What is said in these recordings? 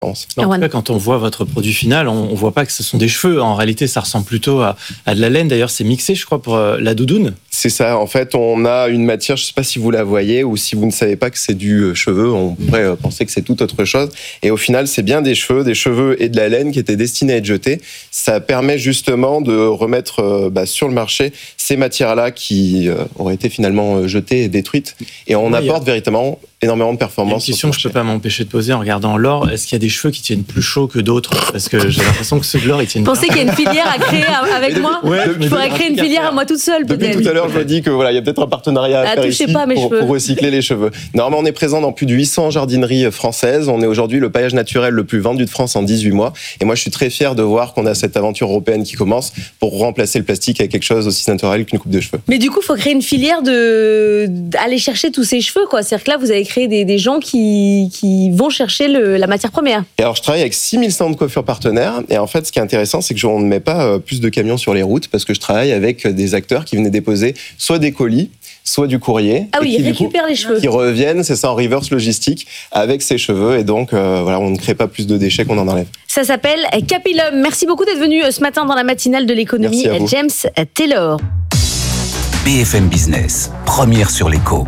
En tout cas, quand on voit votre produit final, on voit pas que ce sont des cheveux. En réalité, ça ressemble plutôt à de la laine. D'ailleurs, c'est mixé, je crois, pour la doudoune. C'est ça. En fait, on a une matière, je ne sais pas si vous la voyez ou si vous ne savez pas que c'est du cheveu. On pourrait penser que c'est tout autre chose. Et au final, c'est bien des cheveux et de la laine qui étaient destinés à être jetés. Ça permet justement de remettre sur le marché ces matières-là qui auraient été finalement jetées et détruites. Et on apporte véritablement énormément de performances. Une question que je ne peux pas m'empêcher de poser en regardant l'or, est-ce qu'il y a des cheveux qui tiennent plus chaud que d'autres ? Parce que j'ai l'impression que ceux de l'or, ils tiennent. Vous pensez qu'il y a une filière à créer avec moi ? Je pourrais créer une filière à moi toute seule, peut-être. Depuis tout à l'heure, je me dis que il y a peut-être un partenariat à faire ici pour recycler les cheveux. Normalement, on est présent dans plus de 800 jardineries françaises. On est aujourd'hui le paillage naturel le plus vendu de France en 18 mois. Et moi, je suis très fier de voir qu'on a cette aventure européenne qui commence pour remplacer le plastique avec quelque chose aussi naturel qu'une coupe de cheveux. Mais du coup, il faut créer une filière d'aller chercher tous ces cheveux, quoi. C'est-à-dire que là, vous avez créé des gens qui vont chercher la matière première. Et alors, je travaille avec 6000 centres de coiffure partenaires. Et en fait, ce qui est intéressant, c'est que on ne met pas plus de camions sur les routes parce que je travaille avec des acteurs qui venaient déposer soit des colis, soit du courrier. Ah oui, ils récupèrent les cheveux. Qui reviennent, c'est ça, en reverse logistique avec ces cheveux. Et donc, on ne crée pas plus de déchets qu'on en enlève. Ça s'appelle Capilum. Merci beaucoup d'être venu ce matin dans la matinale de l'économie, James Taylor. BFM Business, première sur l'écho.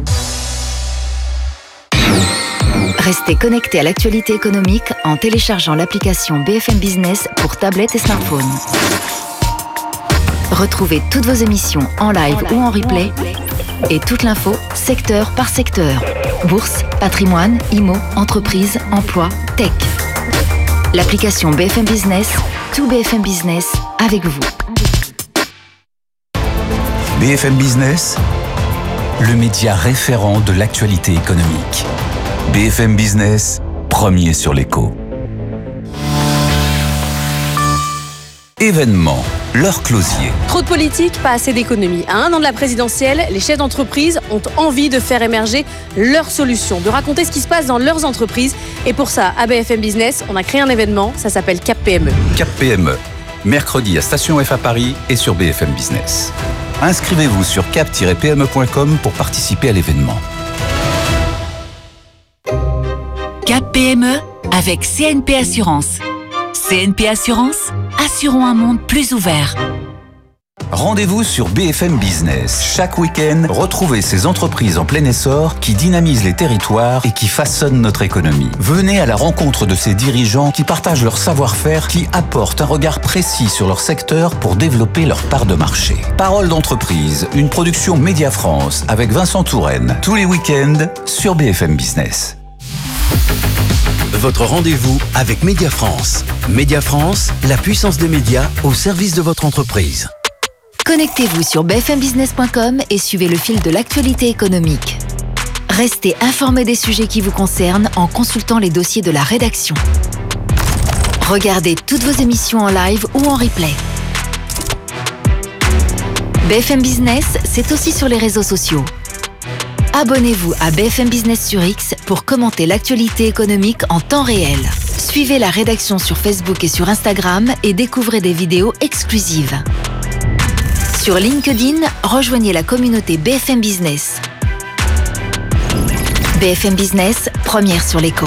Restez connectés à l'actualité économique en téléchargeant l'application BFM Business pour tablette et smartphone. Retrouvez toutes vos émissions en live ou en replay et toute l'info secteur par secteur. Bourse, patrimoine, IMO, entreprise, emploi, tech. L'application BFM Business, tout BFM Business avec vous. BFM Business, le média référent de l'actualité économique. BFM Business, premier sur l'écho. Événement, l'heure Closier. Trop de politique, pas assez d'économie. À 1 an de la présidentielle, les chefs d'entreprise ont envie de faire émerger leurs solutions, de raconter ce qui se passe dans leurs entreprises. Et pour ça, à BFM Business, on a créé un événement, ça s'appelle Cap PME. Cap PME, mercredi à Station F à Paris et sur BFM Business. Inscrivez-vous sur cap-pme.com pour participer à l'événement. Cap PME avec CNP Assurance. CNP Assurance, assurons un monde plus ouvert. Rendez-vous sur BFM Business. Chaque week-end, retrouvez ces entreprises en plein essor qui dynamisent les territoires et qui façonnent notre économie. Venez à la rencontre de ces dirigeants qui partagent leur savoir-faire, qui apportent un regard précis sur leur secteur pour développer leur part de marché. Parole d'entreprise, une production Média France avec Vincent Touraine. Tous les week-ends sur BFM Business. Votre rendez-vous avec Média France. Média France, la puissance des médias au service de votre entreprise. Connectez-vous sur bfmbusiness.com et suivez le fil de l'actualité économique. Restez informés des sujets qui vous concernent en consultant les dossiers de la rédaction. Regardez toutes vos émissions en live ou en replay. BFM Business, c'est aussi sur les réseaux sociaux. Abonnez-vous à BFM Business sur X pour commenter l'actualité économique en temps réel. Suivez la rédaction sur Facebook et sur Instagram et découvrez des vidéos exclusives. Sur LinkedIn, rejoignez la communauté BFM Business. BFM Business, première sur l'écho.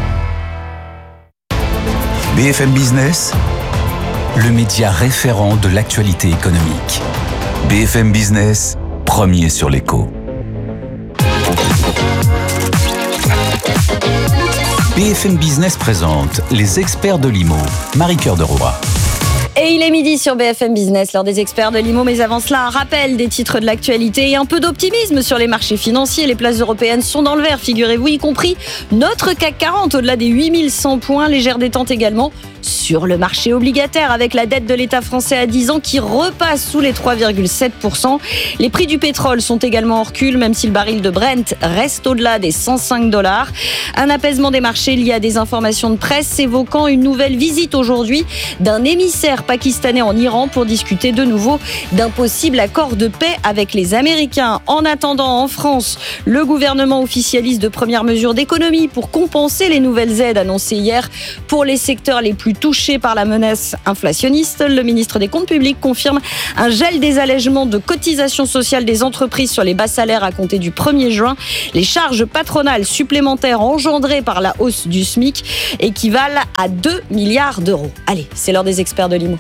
BFM Business, le média référent de l'actualité économique. BFM Business, premier sur l'écho. BFM Business présente les experts de l'IMO. Marie-Cœur de Roy. Et il est midi sur BFM Business, l'heure des experts de l'IMO. Mais avant cela, un rappel des titres de l'actualité et un peu d'optimisme sur les marchés financiers. Les places européennes sont dans le vert, figurez-vous, y compris notre CAC 40 au-delà des 8100 points. Légère détente également sur le marché obligataire avec la dette de l'État français à 10 ans qui repasse sous les 3,7%. Les prix du pétrole sont également en recul, même si le baril de Brent reste au-delà des $105. Un apaisement des marchés lié à des informations de presse évoquant une nouvelle visite aujourd'hui d'un émissaire pakistanais en Iran pour discuter de nouveau d'un possible accord de paix avec les Américains. En attendant, en France, le gouvernement officialise de premières mesures d'économie pour compenser les nouvelles aides annoncées hier pour les secteurs les plus touchés par la menace inflationniste. Le ministre des Comptes publics confirme un gel des allègements de cotisations sociales des entreprises sur les bas salaires à compter du 1er juin. Les charges patronales supplémentaires engendrées par la hausse du SMIC équivalent à 2 milliards d'euros. Allez, c'est l'heure des experts de l'IMO.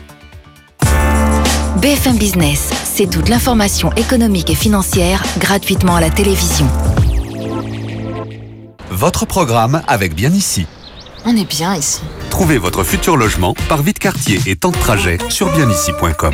BFM Business, c'est toute l'information économique et financière gratuitement à la télévision. Votre programme avec Bien Ici. On est bien ici. Trouvez votre futur logement par vie de quartier et temps de trajet sur bienici.com.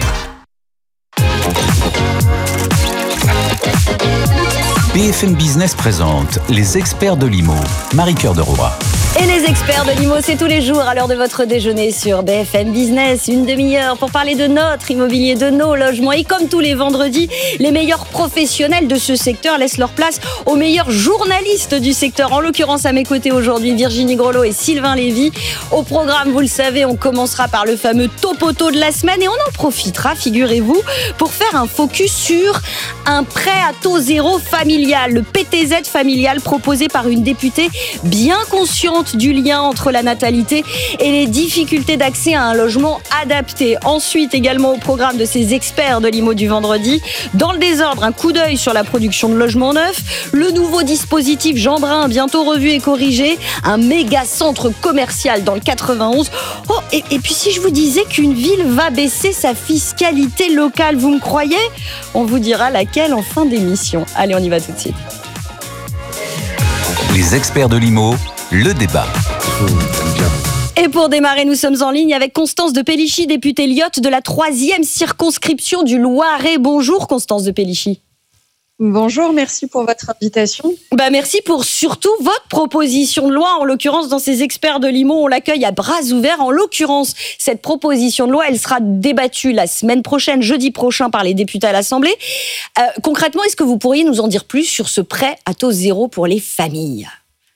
BFM Business présente les experts de l'IMO. Marie-Cœur de Roy. Et les experts de l'IMO, c'est tous les jours à l'heure de votre déjeuner sur BFM Business. Une demi-heure pour parler de notre immobilier, de nos logements. Et comme tous les vendredis, les meilleurs professionnels de ce secteur laissent leur place aux meilleurs journalistes du secteur. En l'occurrence, à mes côtés aujourd'hui, Virginie Grelot et Sylvain Lévy. Au programme, vous le savez, on commencera par le fameux topoto de la semaine. Et on en profitera, figurez-vous, pour faire un focus sur un prêt à taux zéro familial. Le PTZ familial proposé par une députée bien consciente du lien entre la natalité et les difficultés d'accès à un logement adapté. Ensuite, également au programme de ces experts de l'IMO du vendredi, dans le désordre, un coup d'œil sur la production de logements neufs, le nouveau dispositif Jean Brun, bientôt revu et corrigé, un méga centre commercial dans le 91. Oh, et puis si je vous disais qu'une ville va baisser sa fiscalité locale, vous me croyez ? On vous dira laquelle en fin d'émission. Allez, on y va tout de suite. Les experts de l'IMO, le débat. Et pour démarrer, nous sommes en ligne avec Constance de Pellichy, députée Lyotte de la 3e circonscription du Loiret. Bonjour Constance de Pellichy. Bonjour, merci pour votre invitation. Merci pour surtout votre proposition de loi. En l'occurrence, dans ces experts de l'IMO, on l'accueille à bras ouverts. En l'occurrence, cette proposition de loi, elle sera débattue la semaine prochaine, jeudi prochain, par les députés à l'Assemblée. Concrètement, est-ce que vous pourriez nous en dire plus sur ce prêt à taux zéro pour les familles ?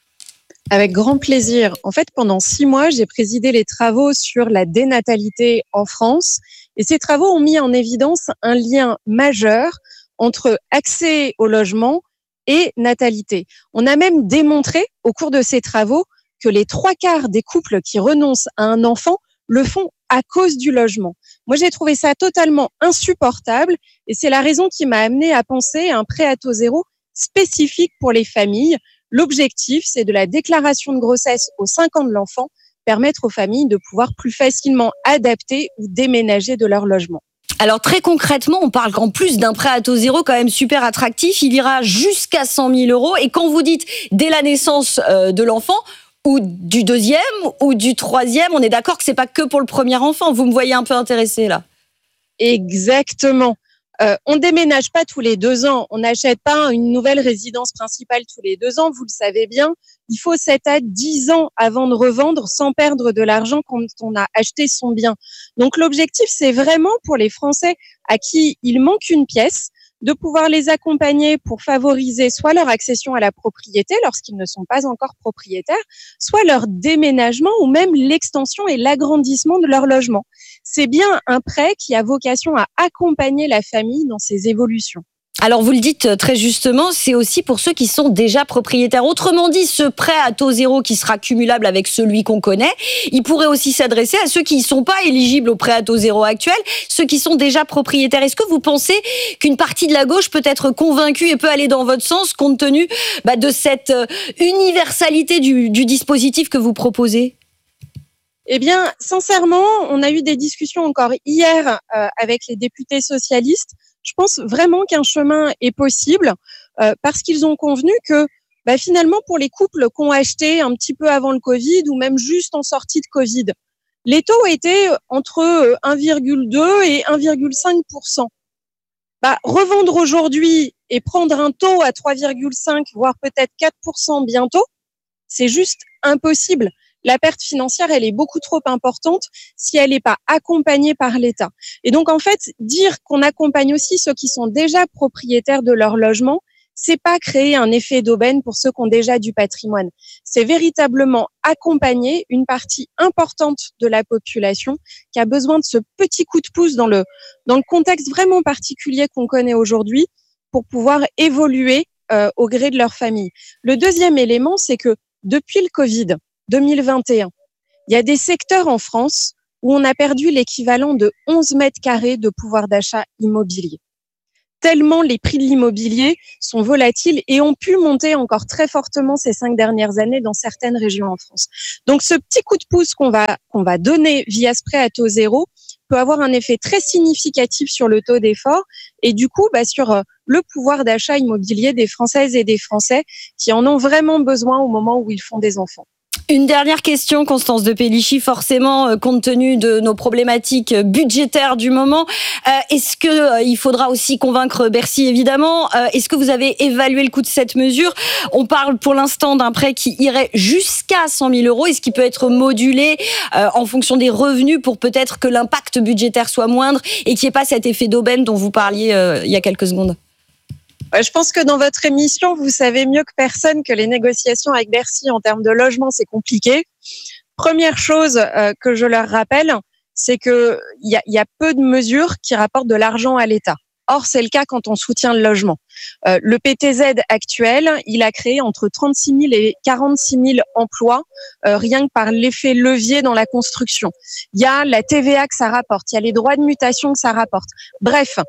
Avec grand plaisir. En fait, pendant 6 mois, j'ai présidé les travaux sur la dénatalité en France. Et ces travaux ont mis en évidence un lien majeur entre accès au logement et natalité. On a même démontré au cours de ces travaux que les 3/4 des couples qui renoncent à un enfant le font à cause du logement. Moi, j'ai trouvé ça totalement insupportable et c'est la raison qui m'a amenée à penser à un prêt à taux zéro spécifique pour les familles. L'objectif, c'est de la déclaration de grossesse aux 5 ans de l'enfant, permettre aux familles de pouvoir plus facilement adapter ou déménager de leur logement. Alors très concrètement, on parle qu'en plus d'un prêt à taux zéro quand même super attractif, il ira jusqu'à 100 000 euros. Et quand vous dites dès la naissance de l'enfant, ou du 2e, ou du 3e, on est d'accord que c'est pas que pour le premier enfant. Vous me voyez un peu intéressée là. Exactement. On déménage pas tous les 2 ans. On n'achète pas une nouvelle résidence principale tous les 2 ans. Vous le savez bien. Il faut 7 à 10 ans avant de revendre sans perdre de l'argent quand on a acheté son bien. Donc, l'objectif, c'est vraiment pour les Français à qui il manque une pièce, de pouvoir les accompagner pour favoriser soit leur accession à la propriété lorsqu'ils ne sont pas encore propriétaires, soit leur déménagement ou même l'extension et l'agrandissement de leur logement. C'est bien un prêt qui a vocation à accompagner la famille dans ses évolutions. Alors vous le dites très justement, c'est aussi pour ceux qui sont déjà propriétaires. Autrement dit, ce prêt à taux zéro qui sera cumulable avec celui qu'on connaît, il pourrait aussi s'adresser à ceux qui ne sont pas éligibles au prêt à taux zéro actuel, ceux qui sont déjà propriétaires. Est-ce que vous pensez qu'une partie de la gauche peut être convaincue et peut aller dans votre sens compte tenu de cette universalité du dispositif que vous proposez ? Eh bien, sincèrement, on a eu des discussions encore hier avec les députés socialistes. Je pense vraiment qu'un chemin est possible parce qu'ils ont convenu que finalement, pour les couples qui ont acheté un petit peu avant le Covid ou même juste en sortie de Covid, les taux étaient entre 1,2 et 1,5%. Revendre aujourd'hui et prendre un taux à 3,5, voire peut-être 4% bientôt, c'est juste impossible. La perte financière, elle est beaucoup trop importante si elle n'est pas accompagnée par l'État. Et donc, en fait, dire qu'on accompagne aussi ceux qui sont déjà propriétaires de leur logement, c'est pas créer un effet d'aubaine pour ceux qui ont déjà du patrimoine. C'est véritablement accompagner une partie importante de la population qui a besoin de ce petit coup de pouce dans le contexte vraiment particulier qu'on connaît aujourd'hui pour pouvoir évoluer au gré de leur famille. Le deuxième élément, c'est que depuis le Covid 2021, il y a des secteurs en France où on a perdu l'équivalent de 11 mètres carrés de pouvoir d'achat immobilier. Tellement les prix de l'immobilier sont volatiles et ont pu monter encore très fortement ces 5 dernières années dans certaines régions en France. Donc ce petit coup de pouce qu'on va donner via ce prêt à taux zéro peut avoir un effet très significatif sur le taux d'effort et du coup sur le pouvoir d'achat immobilier des Françaises et des Français qui en ont vraiment besoin au moment où ils font des enfants. Une dernière question, Constance de Pellichy, forcément, compte tenu de nos problématiques budgétaires du moment. Est-ce que il faudra aussi convaincre Bercy, évidemment? Est-ce que vous avez évalué le coût de cette mesure? On parle pour l'instant d'un prêt qui irait jusqu'à 100 000 euros. Est-ce qu'il peut être modulé en fonction des revenus pour peut-être que l'impact budgétaire soit moindre et qu'il n'y ait pas cet effet d'aubaine dont vous parliez il y a quelques secondes? Je pense que dans votre émission, vous savez mieux que personne que les négociations avec Bercy en termes de logement, c'est compliqué. Première chose que je leur rappelle, c'est que il y a peu de mesures qui rapportent de l'argent à l'État. Or, c'est le cas quand on soutient le logement. Le PTZ actuel, il a créé entre 36 000 et 46 000 emplois, rien que par l'effet levier dans la construction. Il y a la TVA que ça rapporte, il y a les droits de mutation que ça rapporte. Bref,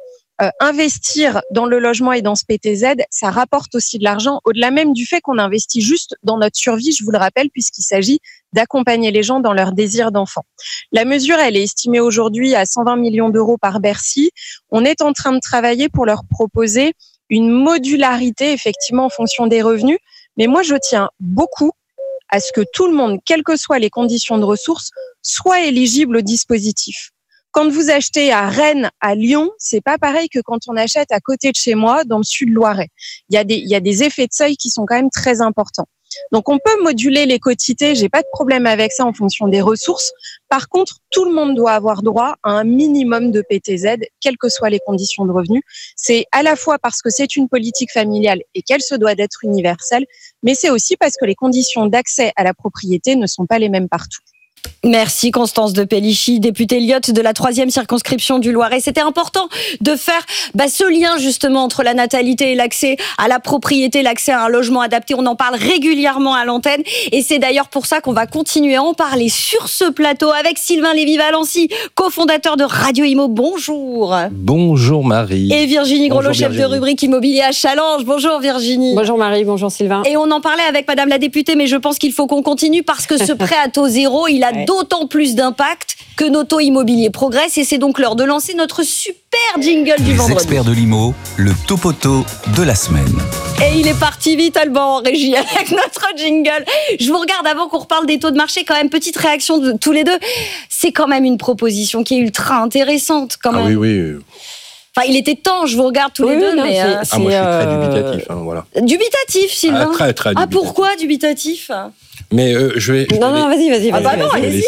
investir dans le logement et dans ce PTZ, ça rapporte aussi de l'argent, au-delà même du fait qu'on investit juste dans notre survie, je vous le rappelle, puisqu'il s'agit d'accompagner les gens dans leur désir d'enfant. La mesure, elle est estimée aujourd'hui à 120 millions d'euros par Bercy. On est en train de travailler pour leur proposer une modularité, effectivement, en fonction des revenus. Mais moi, je tiens beaucoup à ce que tout le monde, quelles que soient les conditions de ressources, soit éligible au dispositif. Quand vous achetez à Rennes, à Lyon, c'est pas pareil que quand on achète à côté de chez moi, dans le sud Loiret. Il y a des effets de seuil qui sont quand même très importants. Donc, on peut moduler les quotités. J'ai pas de problème avec ça en fonction des ressources. Par contre, tout le monde doit avoir droit à un minimum de PTZ, quelles que soient les conditions de revenus. C'est à la fois parce que c'est une politique familiale et qu'elle se doit d'être universelle, mais c'est aussi parce que les conditions d'accès à la propriété ne sont pas les mêmes partout. Merci Constance de Pellichy, députée Lyotte de la 3e circonscription du Loiret. C'était important de faire ce lien justement entre la natalité et l'accès à la propriété, l'accès à un logement adapté. On en parle régulièrement à l'antenne et c'est d'ailleurs pour ça qu'on va continuer à en parler sur ce plateau avec Sylvain Lévy-Valency, cofondateur de Radio Imo. Bonjour. Bonjour Marie. Et Virginie Grelot, chef de rubrique immobilier à Challenge. Bonjour Virginie. Bonjour Marie, bonjour Sylvain. Et on en parlait avec Madame la députée, mais je pense qu'il faut qu'on continue parce que ce prêt à taux zéro, il a d'autant plus d'impact que nos taux immobiliers progressent et c'est donc l'heure de lancer notre super jingle du vendredi. Les experts de l'IMO, le topoto de la semaine. Et il est parti vite, Alban, en régie, avec notre jingle. Je vous regarde avant qu'on reparle des taux de marché, quand même, petite réaction de tous les deux. C'est quand même une proposition qui est ultra intéressante, quand même. Ah oui. Enfin, il était temps, je vous regarde tous les deux, non, mais... moi, je suis très dubitatif, voilà. Dubitatif, Sylvain. Très dubitatif. Ah, pourquoi dubitatif? Mais je vais... Non, vas-y. Ah bah non, allez-y.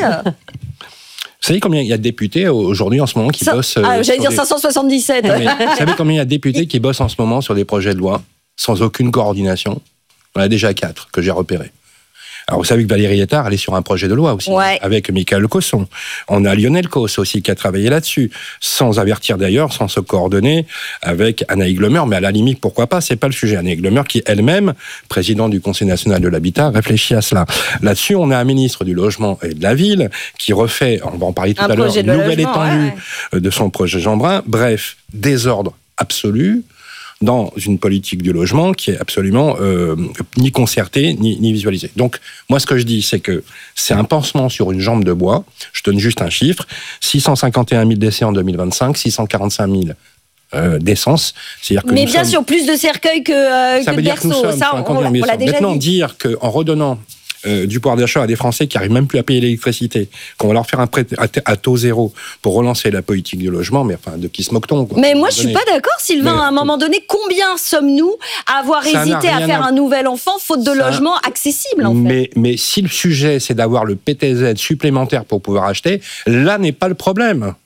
Vous savez combien il y a de députés aujourd'hui en ce moment qui bossent... j'allais dire 577. Mais, vous savez combien il y a de députés qui bossent en ce moment sur des projets de loi sans aucune coordination? On a déjà 4 que j'ai repérés. Alors, vous savez que Valérie Létard, elle est sur un projet de loi aussi, avec Michael Cosson. On a Lionel Causse aussi qui a travaillé là-dessus, sans avertir d'ailleurs, sans se coordonner avec Anaïs Glemer. Mais à la limite, pourquoi pas, c'est pas le sujet. Anaïs Glemer qui, elle-même, présidente du Conseil national de l'habitat, réfléchit à cela. Là-dessus, on a un ministre du logement et de la ville qui refait, on va en parler tout à l'heure, une nouvelle étendue de son projet Jeanbrun. Bref, désordre absolu dans une politique du logement qui est absolument ni concertée, ni visualisée. Donc, moi, ce que je dis, c'est que c'est un pansement sur une jambe de bois. Je donne juste un chiffre. 651 000 décès en 2025, 645 000 d'essence. C'est-à-dire que mais bien sûr, plus de cercueils que de berceaux. Ça, on l'a déjà maintenant, dit. Dire qu'en redonnant du pouvoir d'achat à des Français qui n'arrivent même plus à payer l'électricité, qu'on va leur faire un prêt à taux zéro pour relancer la politique du logement, mais enfin, de qui se moque-t-on, quoi? Mais moi, je suis pas d'accord, Sylvain. À un moment donné, combien sommes-nous à avoir hésité à faire un nouvel enfant faute de logement accessible, en fait? Mais si le sujet, c'est d'avoir le PTZ supplémentaire pour pouvoir acheter, là n'est pas le problème.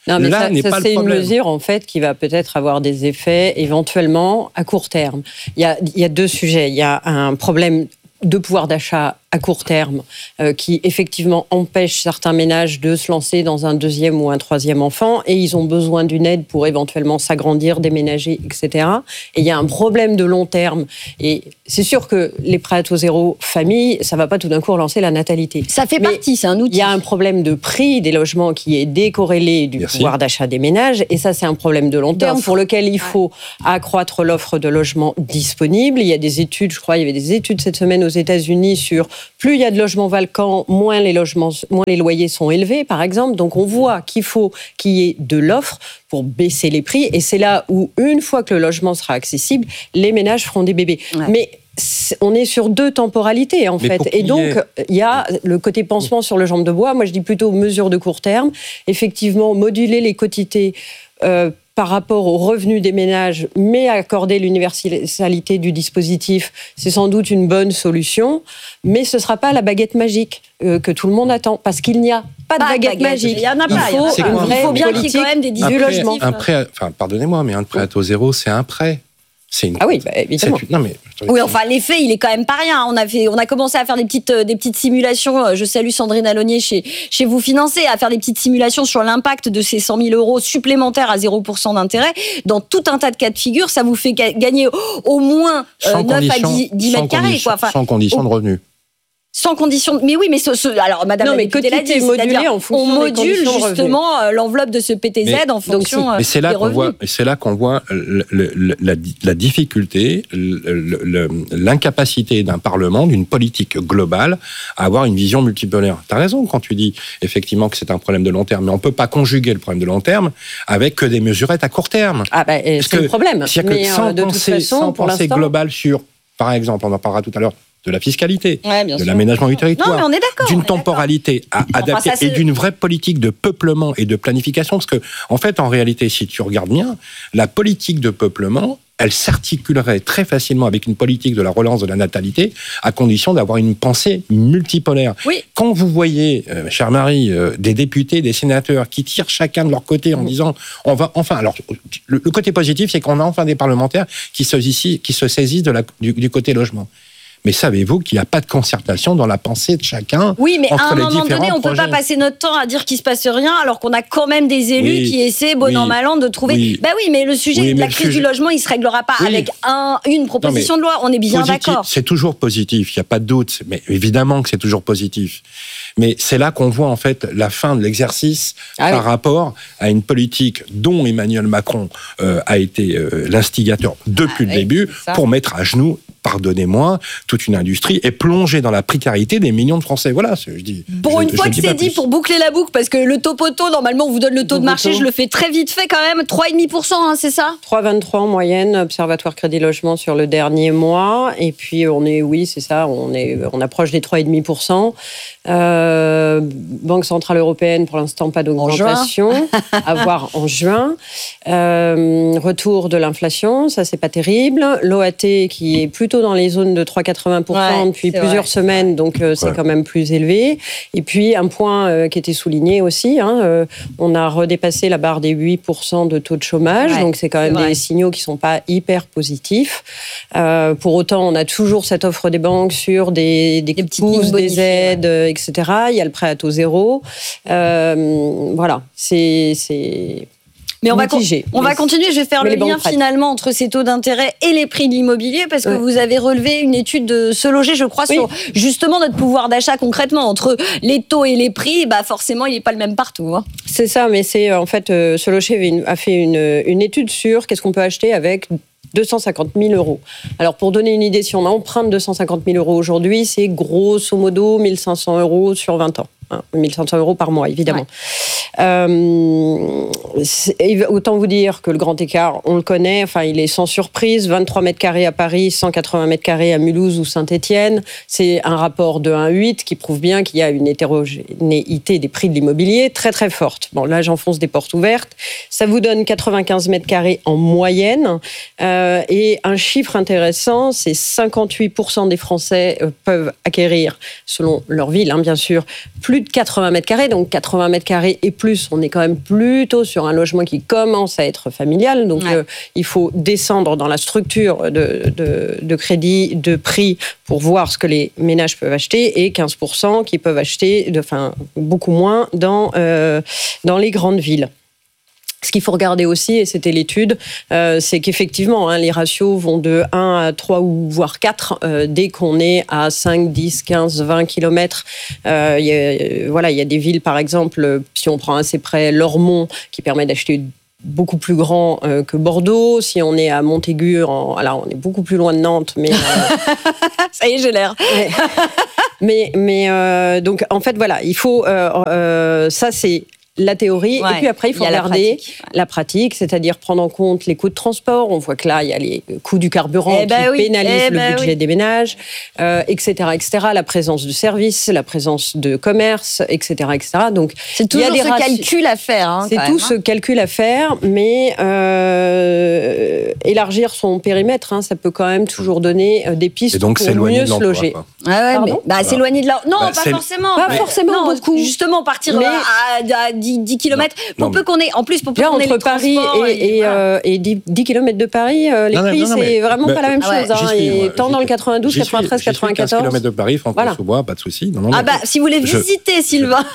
Non, mais là n'est pas le c'est une problème. mesure en fait qui va peut-être avoir des effets éventuellement à court terme. Il y a deux sujets. Il y a un problème de pouvoir d'achat à court terme qui effectivement empêche certains ménages de se lancer dans un deuxième ou un troisième enfant et ils ont besoin d'une aide pour éventuellement s'agrandir, déménager, etc. Et il y a un problème de long terme et c'est sûr que les prêts à taux zéro famille, ça ne va pas tout d'un coup relancer la natalité. Ça fait partie, c'est un outil. Il y a un problème de prix des logements qui est décorrélé du pouvoir d'achat des ménages et ça c'est un problème de long terme pour lequel il faut accroître l'offre de logements disponibles. Il y a des études, je crois, il y avait des études cette semaine aux États-Unis sur plus il y a de logements vacants, moins les loyers sont élevés, par exemple. Donc, on voit qu'il faut qu'il y ait de l'offre pour baisser les prix. Et c'est là où, une fois que le logement sera accessible, les ménages feront des bébés. Ouais. Mais on est sur deux temporalités, en fait. Et donc, il y a le côté pansement sur le jambe de bois. Moi, je dis plutôt mesure de court terme. Effectivement, moduler les quotités par rapport aux revenus des ménages, mais accorder l'universalité du dispositif, c'est sans doute une bonne solution, mais ce ne sera pas la baguette magique que tout le monde attend, parce qu'il n'y a pas de baguette magique. Il n'y en a pas. Il faut bien qu'il y ait quand même des dispositifs. Pardonnez-moi, mais un prêt à taux zéro, c'est un prêt. Ah oui, évidemment. Oui, enfin, l'effet, il est quand même pas rien. On a commencé à faire des petites simulations. Je salue Sandrine Alonier chez Vous Financer, à faire des petites simulations sur l'impact de ces 100 000 euros supplémentaires à 0% d'intérêt. Dans tout un tas de cas de figure, ça vous fait gagner au moins 9 à 10 mètres carrés. Sans condition de revenu. Sans condition. Mais oui, mais alors, madame, mais quotité modulé en fonction on module justement l'envie de ce PTZ en fonction des revenus. C'est là qu'on voit la difficulté, l'incapacité d'un Parlement, d'une politique globale, à avoir une vision multipolaire. Tu as raison quand tu dis effectivement que c'est un problème de long terme, mais on ne peut pas conjuguer le problème de long terme avec que des mesurettes à court terme. C'est le problème. C'est-à-dire que sans pensée globale sur, par exemple, on en parlera tout à l'heure, de la fiscalité, de l'aménagement du territoire, d'une temporalité à adapter et d'une vraie politique de peuplement et de planification. Parce que, en fait, en réalité, si tu regardes bien, la politique de peuplement, elle s'articulerait très facilement avec une politique de la relance de la natalité, à condition d'avoir une pensée multipolaire. Oui. Quand vous voyez, chère Marie, des députés, des sénateurs qui tirent chacun de leur côté en disant, on va enfin... Alors, le côté positif, c'est qu'on a enfin des parlementaires qui se saisissent du côté logement. Mais savez-vous qu'il n'y a pas de concertation dans la pensée de chacun? Oui, mais entre à un moment donné, on ne peut pas passer notre temps à dire qu'il ne se passe rien, alors qu'on a quand même des élus qui essaient, bon an, mal an, de trouver... Oui, mais le sujet de la crise du logement, il ne se réglera pas avec une proposition de loi. On est bien d'accord. C'est toujours positif, il n'y a pas de doute. Mais évidemment que c'est toujours positif. Mais c'est là qu'on voit en fait la fin de l'exercice par rapport à une politique dont Emmanuel Macron a été l'instigateur depuis le début pour mettre à genoux, pardonnez-moi, toute une industrie est plongée dans la précarité des millions de Français. Voilà, je dis. Pour une fois que c'est dit, pour boucler la boucle, parce que le topoto, normalement, on vous donne le taux de marché, je le fais très vite fait quand même, 3,5%, c'est ça ? 3,23 en moyenne, Observatoire Crédit Logement sur le dernier mois. Et puis, on approche des 3,5%. Banque Centrale Européenne, pour l'instant, pas d'augmentation. À voir en juin. Retour de l'inflation, ça, c'est pas terrible. L'OAT qui est plutôt dans les zones de 3,80% depuis plusieurs semaines, donc c'est quand même plus élevé. Et puis, un point qui était souligné aussi, on a redépassé la barre des 8% de taux de chômage, donc c'est quand même des signaux qui ne sont pas hyper positifs. Pour autant, on a toujours cette offre des banques sur des petites pousses, des aides, etc. Il y a le prêt à taux zéro. Voilà, c'est Mais on va continuer. Je vais faire le lien finalement entre ces taux d'intérêt et les prix de l'immobilier, parce que vous avez relevé une étude de Se Loger, je crois, sur justement notre pouvoir d'achat concrètement. Entre les taux et les prix, forcément, il n'est pas le même partout. C'est ça, mais c'est en fait, Se Loger a fait une étude sur qu'est-ce qu'on peut acheter avec 250 000 euros. Alors, pour donner une idée, si on emprunte 250 000 euros aujourd'hui, c'est grosso modo 1 500 euros sur 20 ans. 1 500 euros par mois, évidemment. Autant vous dire que le grand écart, on le connaît, il est sans surprise, 23 mètres carrés à Paris, 180 mètres carrés à Mulhouse ou Saint-Étienne. C'est un rapport de 1,8 qui prouve bien qu'il y a une hétérogénéité des prix de l'immobilier très très forte. Bon, là, j'enfonce des portes ouvertes. Ça vous donne 95 mètres carrés en moyenne. Et un chiffre intéressant, c'est 58% des Français peuvent acquérir, selon leur ville, bien sûr, plus de 80 mètres carrés. Donc 80 mètres carrés et plus, on est quand même plutôt sur un logement qui commence à être familial. Donc il faut descendre dans la structure de crédit, de prix pour voir ce que les ménages peuvent acheter et 15% qui peuvent acheter, beaucoup moins dans les grandes villes. Ce qu'il faut regarder aussi, et c'était l'étude, c'est qu'effectivement, les ratios vont de 1 à 3 ou voire 4 dès qu'on est à 5, 10, 15, 20 kilomètres. Il y a des villes, par exemple, si on prend assez près Lormont, qui permet d'acheter beaucoup plus grand que Bordeaux. Si on est à Montaigu, alors on est beaucoup plus loin de Nantes, mais ça y est, j'ai l'air. Mais donc en fait voilà, il faut ça c'est la théorie, et puis après il faut regarder la pratique, c'est-à-dire prendre en compte les coûts de transport. On voit que là il y a les coûts du carburant qui pénalisent le budget des ménages, etc., etc. La présence de services, la présence de commerce, etc., etc. Donc c'est toujours ce calcul à faire. C'est tout ce calcul à faire, mais élargir son périmètre, ça peut quand même toujours donner des pistes pour mieux se loger. S'éloigner de là. Non, pas forcément. Pas forcément beaucoup. Justement, partir à 10 km pour peu qu'on ait, en plus, pour peu qu'on ait entre Paris et 10 km de Paris, les prix, c'est vraiment pas la même chose. Et tant dans le 92, 93, 94. 15 km de Paris, Franck-Sous-Bois, pas de souci. Si vous voulez visiter, Sylvain.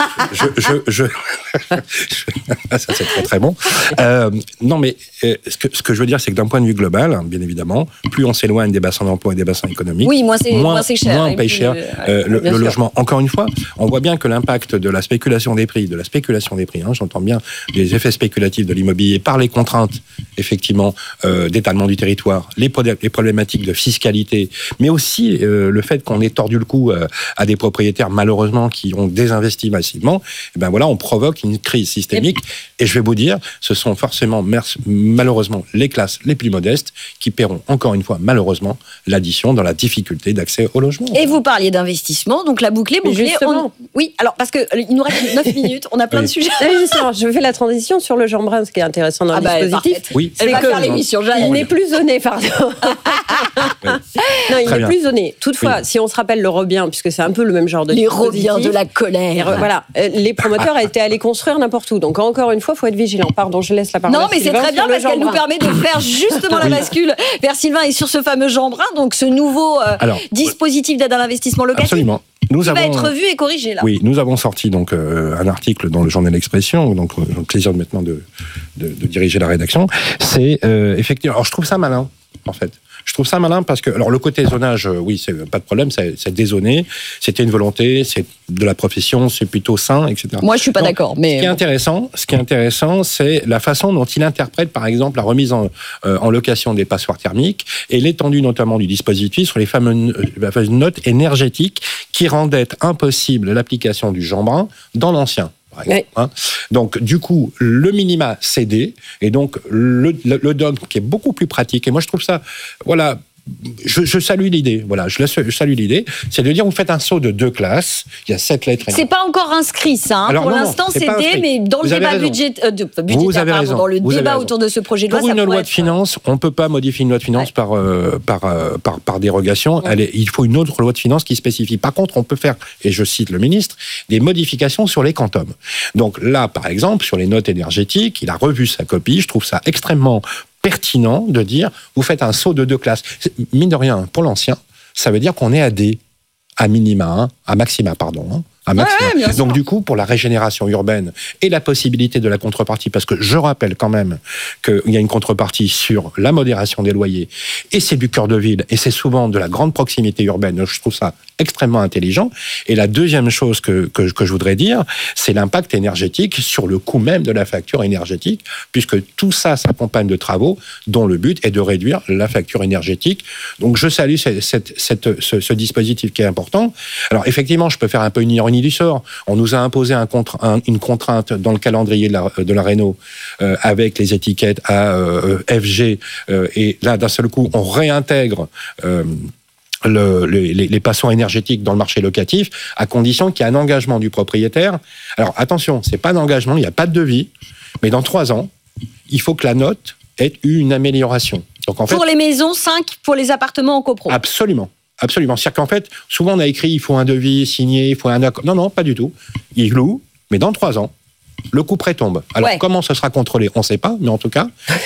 Ça, c'est très, très bon. Non, mais ce que je veux dire, c'est que d'un point de vue global, bien évidemment, plus on s'éloigne des bassins d'emploi et des bassins économiques, moins c'est cher. Moins on paye cher le logement. Encore une fois, on voit bien que l'impact de la spéculation des prix, j'entends bien les effets spéculatifs de l'immobilier par les contraintes, effectivement, d'étalement du territoire, les problématiques de fiscalité, mais aussi le fait qu'on ait tordu le cou à des propriétaires, malheureusement, qui ont désinvesti massivement. On provoque une crise systémique. Et je vais vous dire, ce sont forcément, malheureusement, les classes les plus modestes qui paieront, encore une fois, malheureusement, l'addition dans la difficulté d'accès au logement. Et vous parliez d'investissement, donc la boucle est bouclée. Oui, alors, parce qu'il nous reste 9 minutes, on a plein de sujets. Je fais la transition sur le Jeanbrun, ce qui est intéressant dans le dispositif. Oui. Elle va faire l'émission. Il n'est plus zoné, pardon. Non, il n'est plus zoné. Toutefois, si on se rappelle le Robien, puisque c'est un peu le même genre de dispositif. Les Robiens de la colère. Voilà. Les promoteurs étaient allés construire n'importe où. Donc, encore une fois, il faut être vigilant. Pardon, je laisse la parole. Non, mais c'est très bien parce qu'elle nous permet de faire justement la bascule vers Sylvain et sur ce fameux Jeanbrun, donc ce nouveau dispositif d'aide à l'investissement locatif. Absolument. Qui va être revu et corrigé là. Oui, nous avons sorti donc un article dans le journal L'Expression, donc j'ai le plaisir maintenant de diriger la rédaction. C'est effectivement, alors je trouve ça malin en fait. Je trouve ça malin parce que, alors le côté zonage, oui, c'est pas de problème, c'est dézoné, c'était une volonté, c'est de la profession, c'est plutôt sain, etc. Moi, je suis pas d'accord, mais... Ce qui est intéressant, c'est la façon dont il interprète, par exemple, la remise en location des passoires thermiques et l'étendue notamment du dispositif sur les fameuses notes énergétiques qui rendaient impossible l'application du Jeanbrun dans l'ancien. Oui. Donc, du coup, le minima cédé, et donc le dogme qui est beaucoup plus pratique. Et moi, je trouve ça, voilà, je salue l'idée. Voilà, je salue l'idée. C'est de dire, vous faites un saut de 2 classes. Il y a 7 lettres. C'est pas encore inscrit, ça. Alors, pour l'instant, c'est D, mais dans le débat budgétaire, dans le débat autour de ce projet de loi, pour une loi de finances, on ne peut pas modifier une loi de finances par dérogation. Il faut une autre loi de finances qui spécifie. Par contre, on peut faire, et je cite le ministre, des modifications sur les quantums. Donc là, par exemple, sur les notes énergétiques, il a revu sa copie. Je trouve ça extrêmement pertinent de dire, vous faites un saut de 2 classes. Mine de rien, pour l'ancien, ça veut dire qu'on est à D, à minima, à maxima, pardon. À maxima. Donc du coup, pour la régénération urbaine et la possibilité de la contrepartie, parce que je rappelle quand même qu'il y a une contrepartie sur la modération des loyers, et c'est du cœur de ville, et c'est souvent de la grande proximité urbaine, je trouve ça extrêmement intelligent. Et la deuxième chose que je voudrais dire, c'est l'impact énergétique sur le coût même de la facture énergétique, puisque tout ça s'accompagne de travaux dont le but est de réduire la facture énergétique. Donc je salue ce dispositif qui est important. Alors effectivement, je peux faire un peu une ironie du sort. On nous a imposé une contrainte dans le calendrier de la Réno avec les étiquettes A, FG, et là d'un seul coup, on réintègre les passoires énergétiques dans le marché locatif, à condition qu'il y ait un engagement du propriétaire. Alors attention, c'est pas d'engagement, il n'y a pas de devis, mais dans 3 ans, il faut que la note ait eu une amélioration. Donc, en fait, pour les maisons, 5 pour les appartements en copro. Absolument. Absolument. C'est-à-dire qu'en fait, souvent on a écrit, il faut un devis signé, il faut un accord. Non, pas du tout. Il loue, mais dans 3 ans, le coût-prêt tombe. Alors, comment ce sera contrôlé ? On ne sait pas, mais en tout cas,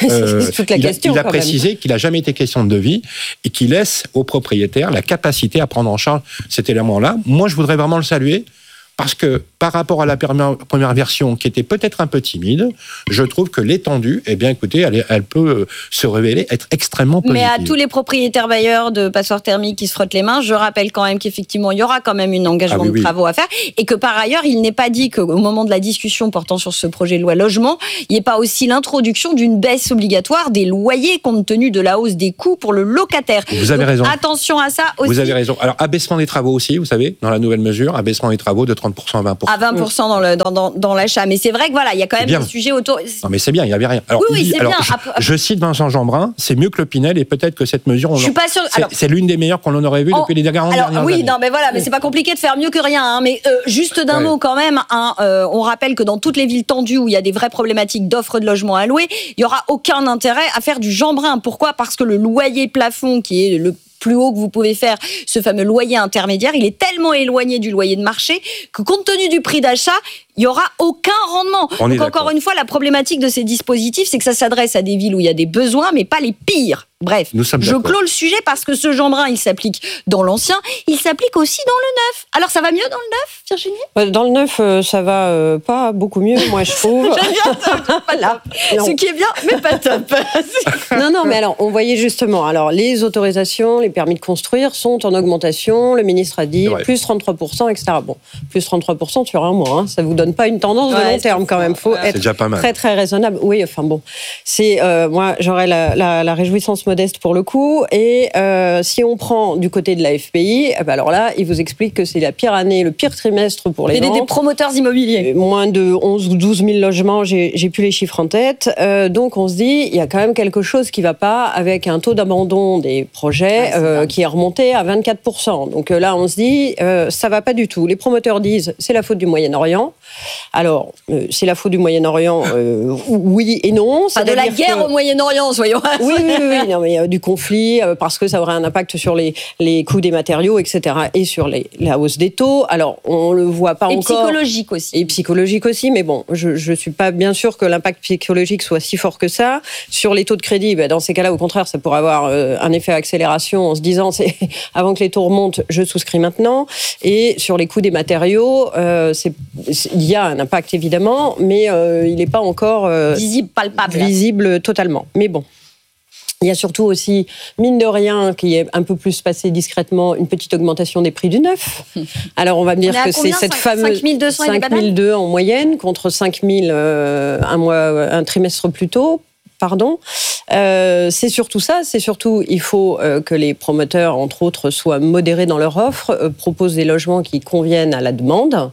il a précisé qu'il n'a jamais été question de devis et qu'il laisse au propriétaire la capacité à prendre en charge cet élément-là. Moi, je voudrais vraiment le saluer. Parce que par rapport à la première version, qui était peut-être un peu timide, je trouve que l'étendue, eh bien, écoutez, elle peut se révéler être extrêmement positive. Mais à tous les propriétaires bailleurs de passoires thermiques qui se frottent les mains, je rappelle quand même qu'effectivement, il y aura quand même un engagement de travaux à faire et que par ailleurs, il n'est pas dit qu'au moment de la discussion portant sur ce projet de loi logement, il n'y ait pas aussi l'introduction d'une baisse obligatoire des loyers compte tenu de la hausse des coûts pour le locataire. Vous avez raison. Attention à ça aussi. Vous avez raison. Alors, abaissement des travaux aussi, vous savez, dans la nouvelle mesure, abaissement des travaux de 30% à 20%. À 20% dans l'achat. Mais c'est vrai que voilà, il y a quand même des sujets autour. Non, mais c'est bien, il n'y avait rien. Alors, bien. Je cite Vincent Jeanbrun, c'est mieux que le Pinel et peut-être que cette mesure, je suis pas sûre. C'est l'une des meilleures qu'on en aurait vues depuis les dernières années. Oui, non, mais voilà, mais c'est pas compliqué de faire mieux que rien. Hein, mais juste d'un mot quand même, on rappelle que dans toutes les villes tendues où il y a des vraies problématiques d'offres de logements à louer, il n'y aura aucun intérêt à faire du Jeanbrun. Pourquoi ? Parce que le loyer plafond, qui est le plus haut que vous pouvez faire, ce fameux loyer intermédiaire, il est tellement éloigné du loyer de marché que compte tenu du prix d'achat, il n'y aura aucun rendement. Donc encore une fois, la problématique de ces dispositifs, c'est que ça s'adresse à des villes où il y a des besoins, mais pas les pires. Bref, je clôt le sujet parce que ce Jeanbrun, il s'applique dans l'ancien, il s'applique aussi dans le neuf. Alors ça va mieux dans le neuf, Virginie ? Dans le neuf, ça va pas beaucoup mieux, moi je trouve. J'aime bien ça, voilà. Ce qui est bien, mais pas top. Non, mais alors, on voyait justement, alors les autorisations, les permis de construire sont en augmentation, le ministre a dit plus 33%, etc. Bon, plus 33% sur un mois, hein, ça vous donne pas une tendance de long terme quand même, faut être très très raisonnable. Oui, enfin bon, c'est moi j'aurais la réjouissance modeste pour le coup, et si on prend du côté de la FPI, alors là, il vous explique que c'est la pire année, le pire trimestre pour les ventes. Des promoteurs immobiliers. Moins de 11 ou 12 000 logements, j'ai plus les chiffres en tête, donc on se dit, il y a quand même quelque chose qui va pas avec un taux d'abandon des projets qui est remonté à 24%. Donc là, on se dit, ça va pas du tout. Les promoteurs disent, c'est la faute du Moyen-Orient. Alors, c'est la faute du Moyen-Orient, oui et non. Pas de la guerre au Moyen-Orient, soyons. Oui, non, mais du conflit, parce que ça aurait un impact sur les coûts des matériaux, etc., et sur la hausse des taux. Alors, on le voit pas encore. Et psychologique aussi. Et psychologique aussi, mais bon, je suis pas bien sûr que l'impact psychologique soit si fort que ça. Sur les taux de crédit, dans ces cas-là, au contraire, ça pourrait avoir un effet accélération en se disant, c'est avant que les taux remontent, je souscris maintenant. Et sur les coûts des matériaux, il y a un impact évidemment, mais il n'est pas encore visible, palpable, visible totalement. Mais bon. Il y a surtout aussi, mine de rien, qui est un peu plus passé discrètement, une petite augmentation des prix du neuf. Alors, on va me dire que c'est cette fameuse 5 200 en moyenne, contre 5 000 un trimestre plus tôt. Pardon. C'est surtout ça. C'est surtout, il faut que les promoteurs, entre autres, soient modérés dans leur offre, proposent des logements qui conviennent à la demande.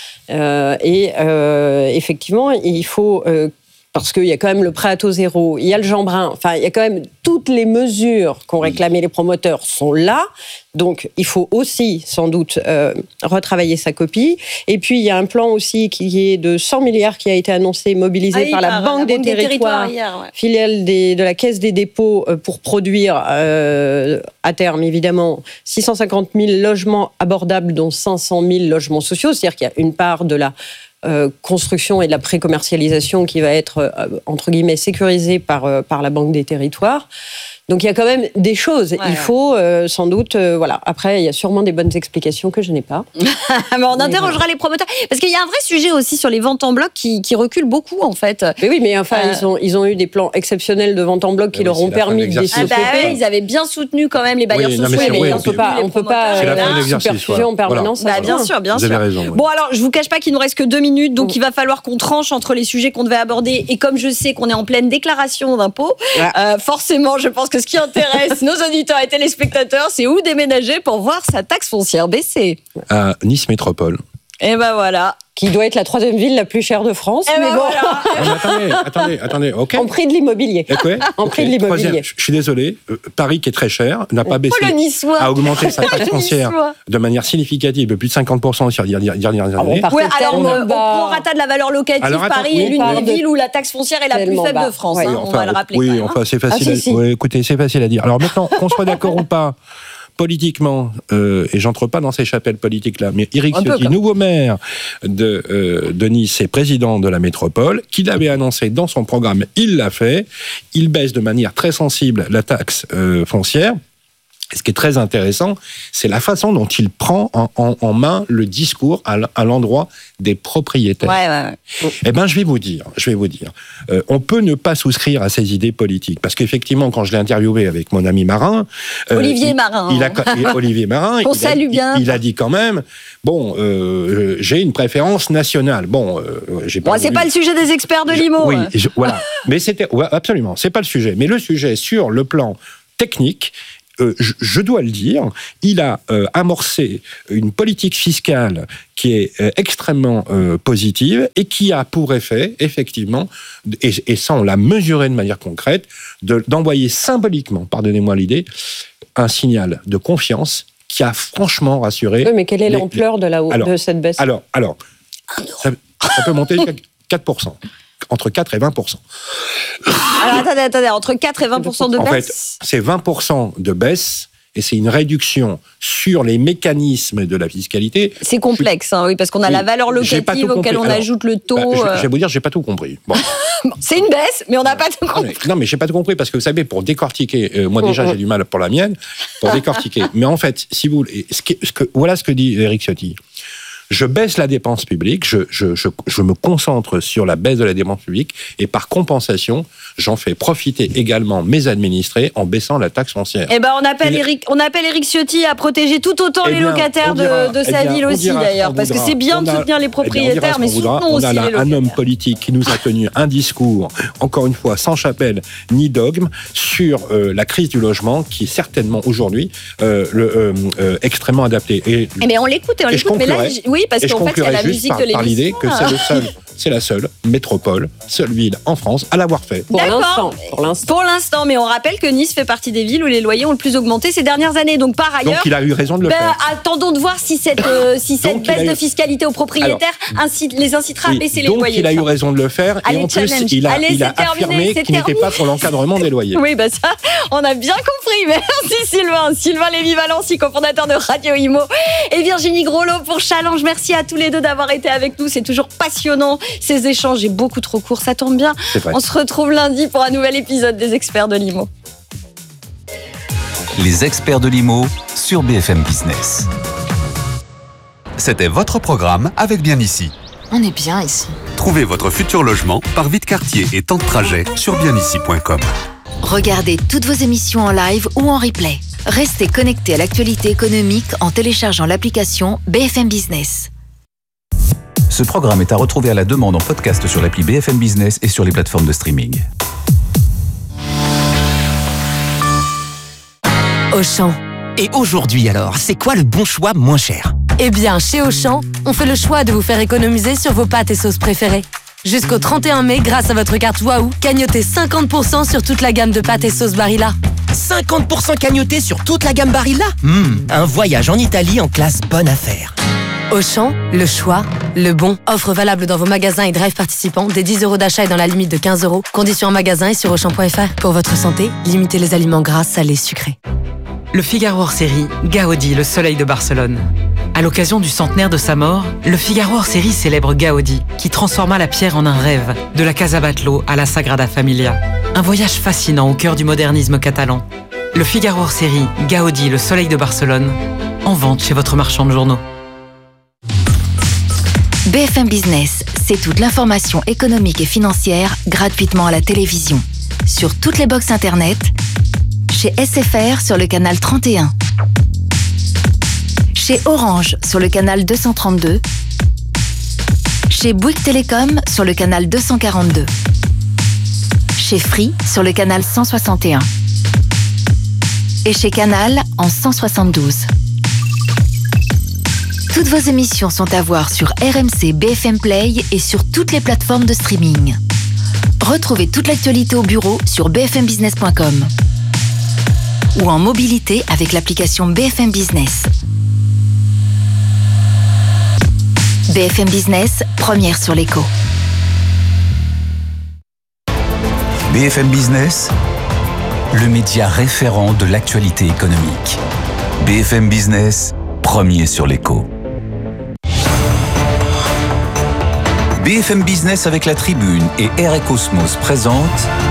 Effectivement, il faut... parce qu'il y a quand même le prêt à taux zéro, il y a le Jeanbrun, enfin, il y a quand même toutes les mesures qu'ont réclamées les promoteurs sont là. Donc, il faut aussi, sans doute, retravailler sa copie. Et puis, il y a un plan aussi qui est de 100 milliards qui a été annoncé, mobilisé par la Banque des Territoires, filiale de la Caisse des dépôts, pour produire, à terme, évidemment, 650 000 logements abordables, dont 500 000 logements sociaux. C'est-à-dire qu'il y a une part de la construction et de la pré-commercialisation qui va être, entre guillemets, sécurisée par la Banque des Territoires. Donc il y a quand même des choses. Il faut sans doute, voilà. Après, il y a sûrement des bonnes explications que je n'ai pas. Mais on interrogera les promoteurs, parce qu'il y a un vrai sujet aussi sur les ventes en bloc qui reculent beaucoup en fait. Mais oui, mais enfin ils ont eu des plans exceptionnels de vente en bloc qui leur ont permis de développer. Ils avaient bien soutenu quand même les bailleurs sociaux. Mais on peut pas superfusion en permanence. Voilà. Bien sûr. Vous avez raison. Bon alors, je vous cache pas qu'il nous reste que 2 minutes, donc il va falloir qu'on tranche entre les sujets qu'on devait aborder. Et comme je sais qu'on est en pleine déclaration d'impôts, forcément, je pense que ce qui intéresse nos auditeurs et téléspectateurs, c'est où déménager pour voir sa taxe foncière baisser. À Nice Métropole. Et ben voilà. Qui doit être la 3e ville la plus chère de France. Mais bon. Attendez, ok. En prix de l'immobilier. En prix de l'immobilier. Je suis désolé, Paris qui est très cher, n'a pas baissé, a augmenté sa taxe foncière de manière significative de plus de 50% sur les dernières années. Alors, on prorata de la valeur locative, Paris est l'une des villes où la taxe foncière est la plus faible de France. On va le rappeler. Oui, enfin, c'est facile. Écoutez, c'est facile à dire. Alors maintenant, qu'on soit d'accord ou pas, politiquement, et j'entre pas dans ces chapelles politiques-là, mais Éric Ciotti, nouveau maire de Nice et président de la métropole, qu'il avait annoncé dans son programme, il l'a fait. Il baisse de manière très sensible la taxe foncière. Et ce qui est très intéressant, c'est la façon dont il prend en main le discours à l'endroit des propriétaires. Ouais. Eh ben, je vais vous dire, on peut ne pas souscrire à ces idées politiques, parce qu'effectivement, quand je l'ai interviewé avec mon ami Marin, Olivier Marin, on salue bien. Il a dit quand même, bon, j'ai une préférence nationale. Bon, c'est pas le sujet des experts de l'IMO. Oui, voilà. Mais absolument, c'est pas le sujet. Mais le sujet sur le plan technique. Je dois le dire, il a amorcé une politique fiscale qui est extrêmement positive et qui a pour effet, effectivement, et ça on l'a mesuré de manière concrète, d'envoyer symboliquement, pardonnez-moi l'idée, un signal de confiance qui a franchement rassuré... Oui, mais quelle est l'ampleur de cette baisse? Alors ça peut monter jusqu'à 4%. Entre 4 et 20%. Alors attendez, entre 4 et 20% de baisse. En fait, c'est 20% de baisse et c'est une réduction sur les mécanismes de la fiscalité. C'est complexe, oui, parce qu'on a la valeur locative auquel on ajoute le taux. Je vais vous dire, j'ai pas tout compris. Bon. C'est une baisse, mais on n'a pas tout compris. Non, mais j'ai pas tout compris parce que vous savez, pour décortiquer, moi déjà j'ai du mal pour la mienne, pour décortiquer. Mais en fait, si vous voulez, voilà ce que dit Éric Ciotti. Je baisse la dépense publique, je me concentre sur la baisse de la dépense publique et par compensation, j'en fais profiter également mes administrés en baissant la taxe foncière. Eh ben, on appelle Éric Ciotti à protéger tout autant les locataires de sa ville aussi d'ailleurs, parce que c'est bien de soutenir les propriétaires, mais soutenons aussi les locataires. On a un homme politique qui nous a tenu un discours, encore une fois, sans chapelle ni dogme, sur la crise du logement, qui est certainement aujourd'hui extrêmement adaptée. Mais on l'écoute, mais là, oui, parce qu'en fait, il y a la musique de l'émission. Par l'idée que c'est la seule métropole, seule ville en France à l'avoir fait. Pour l'instant, mais on rappelle que Nice fait partie des villes où les loyers ont le plus augmenté ces dernières années. Donc par ailleurs, il a eu raison de le faire. Attendons de voir si cette baisse de fiscalité aux propriétaires les incitera à baisser les loyers. Donc il a eu raison de le faire et en plus il a affirmé qu'il n'était pas pour l'encadrement des loyers. Oui, ça, on a bien compris. Merci Sylvain Lévy-Valency, cofondateur de Radio Imo, et Virginie Groslo pour Challenge. Merci à tous les deux d'avoir été avec nous. C'est toujours passionnant. Ces échanges est beaucoup trop court, ça tombe bien. On se retrouve lundi pour un nouvel épisode des Experts de l'IMO. Les Experts de l'IMO sur BFM Business. C'était votre programme avec Bien Ici. On est bien ici. Trouvez votre futur logement par Vite-Cartier et temps de trajet sur bienici.com. Regardez toutes vos émissions en live ou en replay. Restez connectés à l'actualité économique en téléchargeant l'application BFM Business. Ce programme est à retrouver à la demande en podcast sur l'appli BFM Business et sur les plateformes de streaming. Auchan. Et aujourd'hui alors, c'est quoi le bon choix moins cher? Eh bien, chez Auchan, on fait le choix de vous faire économiser sur vos pâtes et sauces préférées. Jusqu'au 31 mai, grâce à votre carte Waouh, cagnotez 50% sur toute la gamme de pâtes et sauces Barilla. 50% cagnoté sur toute la gamme Barilla? Un voyage en Italie en classe bonne affaire. Auchan, le choix, le bon. Offre valable dans vos magasins et drive participants. Dès 10 € d'achat et dans la limite de 15 €. Conditions en magasin et sur Auchan.fr. Pour votre santé, limitez les aliments gras, salés, sucrés. Le Figaro hors série, Gaudi, le soleil de Barcelone. À l'occasion du centenaire de sa mort, le Figaro hors série célèbre Gaudi, qui transforma la pierre en un rêve, de la Casa Batlló à la Sagrada Familia. Un voyage fascinant au cœur du modernisme catalan. Le Figaro hors série, Gaudi, le soleil de Barcelone, en vente chez votre marchand de journaux. BFM Business, c'est toute l'information économique et financière gratuitement à la télévision. Sur toutes les box internet, chez SFR sur le canal 31, chez Orange sur le canal 232, chez Bouygues Télécom sur le canal 242, chez Free sur le canal 161 et chez Canal en 172. Toutes vos émissions sont à voir sur RMC BFM Play et sur toutes les plateformes de streaming. Retrouvez toute l'actualité au bureau sur bfmbusiness.com ou en mobilité avec l'application BFM Business. BFM Business, première sur l'écho. BFM Business, le média référent de l'actualité économique. BFM Business, premier sur l'écho. BFM Business avec la Tribune et Air & Cosmos présente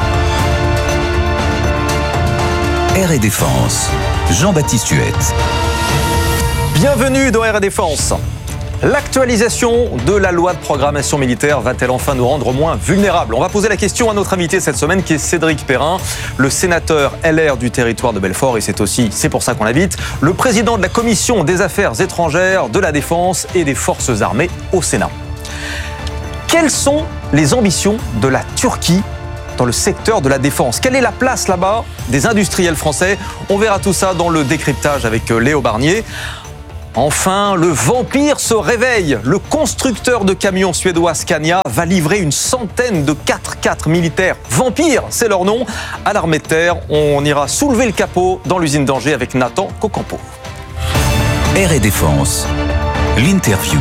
Air & Défense. Jean-Baptiste Huette. Bienvenue dans Air & Défense. L'actualisation de la loi de programmation militaire va-t-elle enfin nous rendre moins vulnérables ? On va poser la question à notre invité cette semaine qui est Cédric Perrin, le sénateur LR du territoire de Belfort, et c'est pour ça qu'on l'invite, le président de la commission des affaires étrangères, de la défense et des forces armées au Sénat. Quelles sont les ambitions de la Turquie dans le secteur de la défense ? Quelle est la place là-bas des industriels français ? On verra tout ça dans le décryptage avec Léo Barnier. Enfin, le vampire se réveille. Le constructeur de camions suédois Scania va livrer une centaine de 4x4 militaires. Vampires, c'est leur nom. À l'armée de terre, on ira soulever le capot dans l'usine d'Angers avec Nathan Cocampo. Air & Défense, l'interview.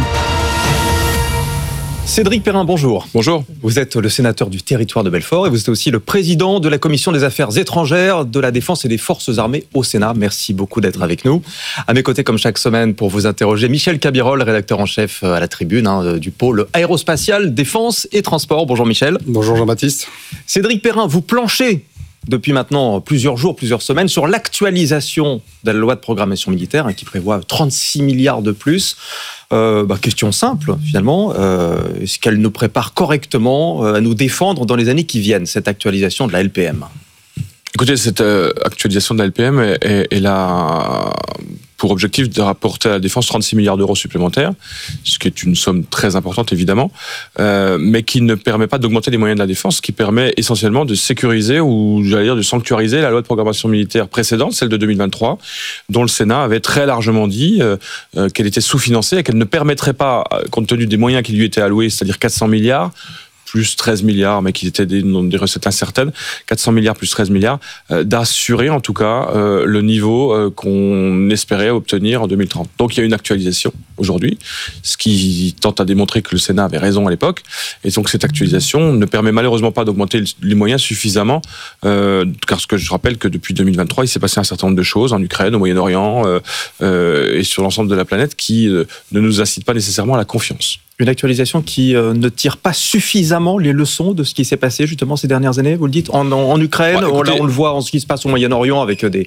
Cédric Perrin, bonjour. Bonjour. Vous êtes le sénateur du territoire de Belfort et vous êtes aussi le président de la commission des affaires étrangères, de la défense et des forces armées au Sénat. Merci beaucoup d'être avec nous. À mes côtés, comme chaque semaine, pour vous interroger, Michel Cabirol, rédacteur en chef à la Tribune du pôle aérospatial, défense et transport. Bonjour Michel. Bonjour Jean-Baptiste. Cédric Perrin, vous planchez depuis maintenant plusieurs jours, plusieurs semaines, sur l'actualisation de la loi de programmation militaire qui prévoit 36 milliards de plus. Question simple, finalement. Est-ce qu'elle nous prépare correctement à nous défendre dans les années qui viennent, cette actualisation de la LPM ? Écoutez, cette actualisation de la LPM est là pour objectif de rapporter à la défense 36 milliards d'euros supplémentaires, ce qui est une somme très importante évidemment, mais qui ne permet pas d'augmenter les moyens de la défense, qui permet essentiellement de sécuriser ou j'allais dire de sanctuariser la loi de programmation militaire précédente, celle de 2023, dont le Sénat avait très largement dit qu'elle était sous-financée et qu'elle ne permettrait pas, compte tenu des moyens qui lui étaient alloués, c'est-à-dire 400 milliards, plus 13 milliards, mais qui étaient des recettes incertaines, 400 milliards plus 13 milliards, d'assurer en tout cas le niveau qu'on espérait obtenir en 2030. Donc il y a une actualisation aujourd'hui, ce qui tente à démontrer que le Sénat avait raison à l'époque, et donc cette actualisation ne permet malheureusement pas d'augmenter les moyens suffisamment, car ce que je rappelle que depuis 2023, il s'est passé un certain nombre de choses en Ukraine, au Moyen-Orient et sur l'ensemble de la planète qui ne nous incitent pas nécessairement à la confiance. Une actualisation qui ne tire pas suffisamment les leçons de ce qui s'est passé justement ces dernières années, vous le dites, en Ukraine, bah, écoutez, on le voit en ce qui se passe au Moyen-Orient avec des...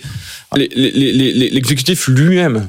L'exécutif lui-même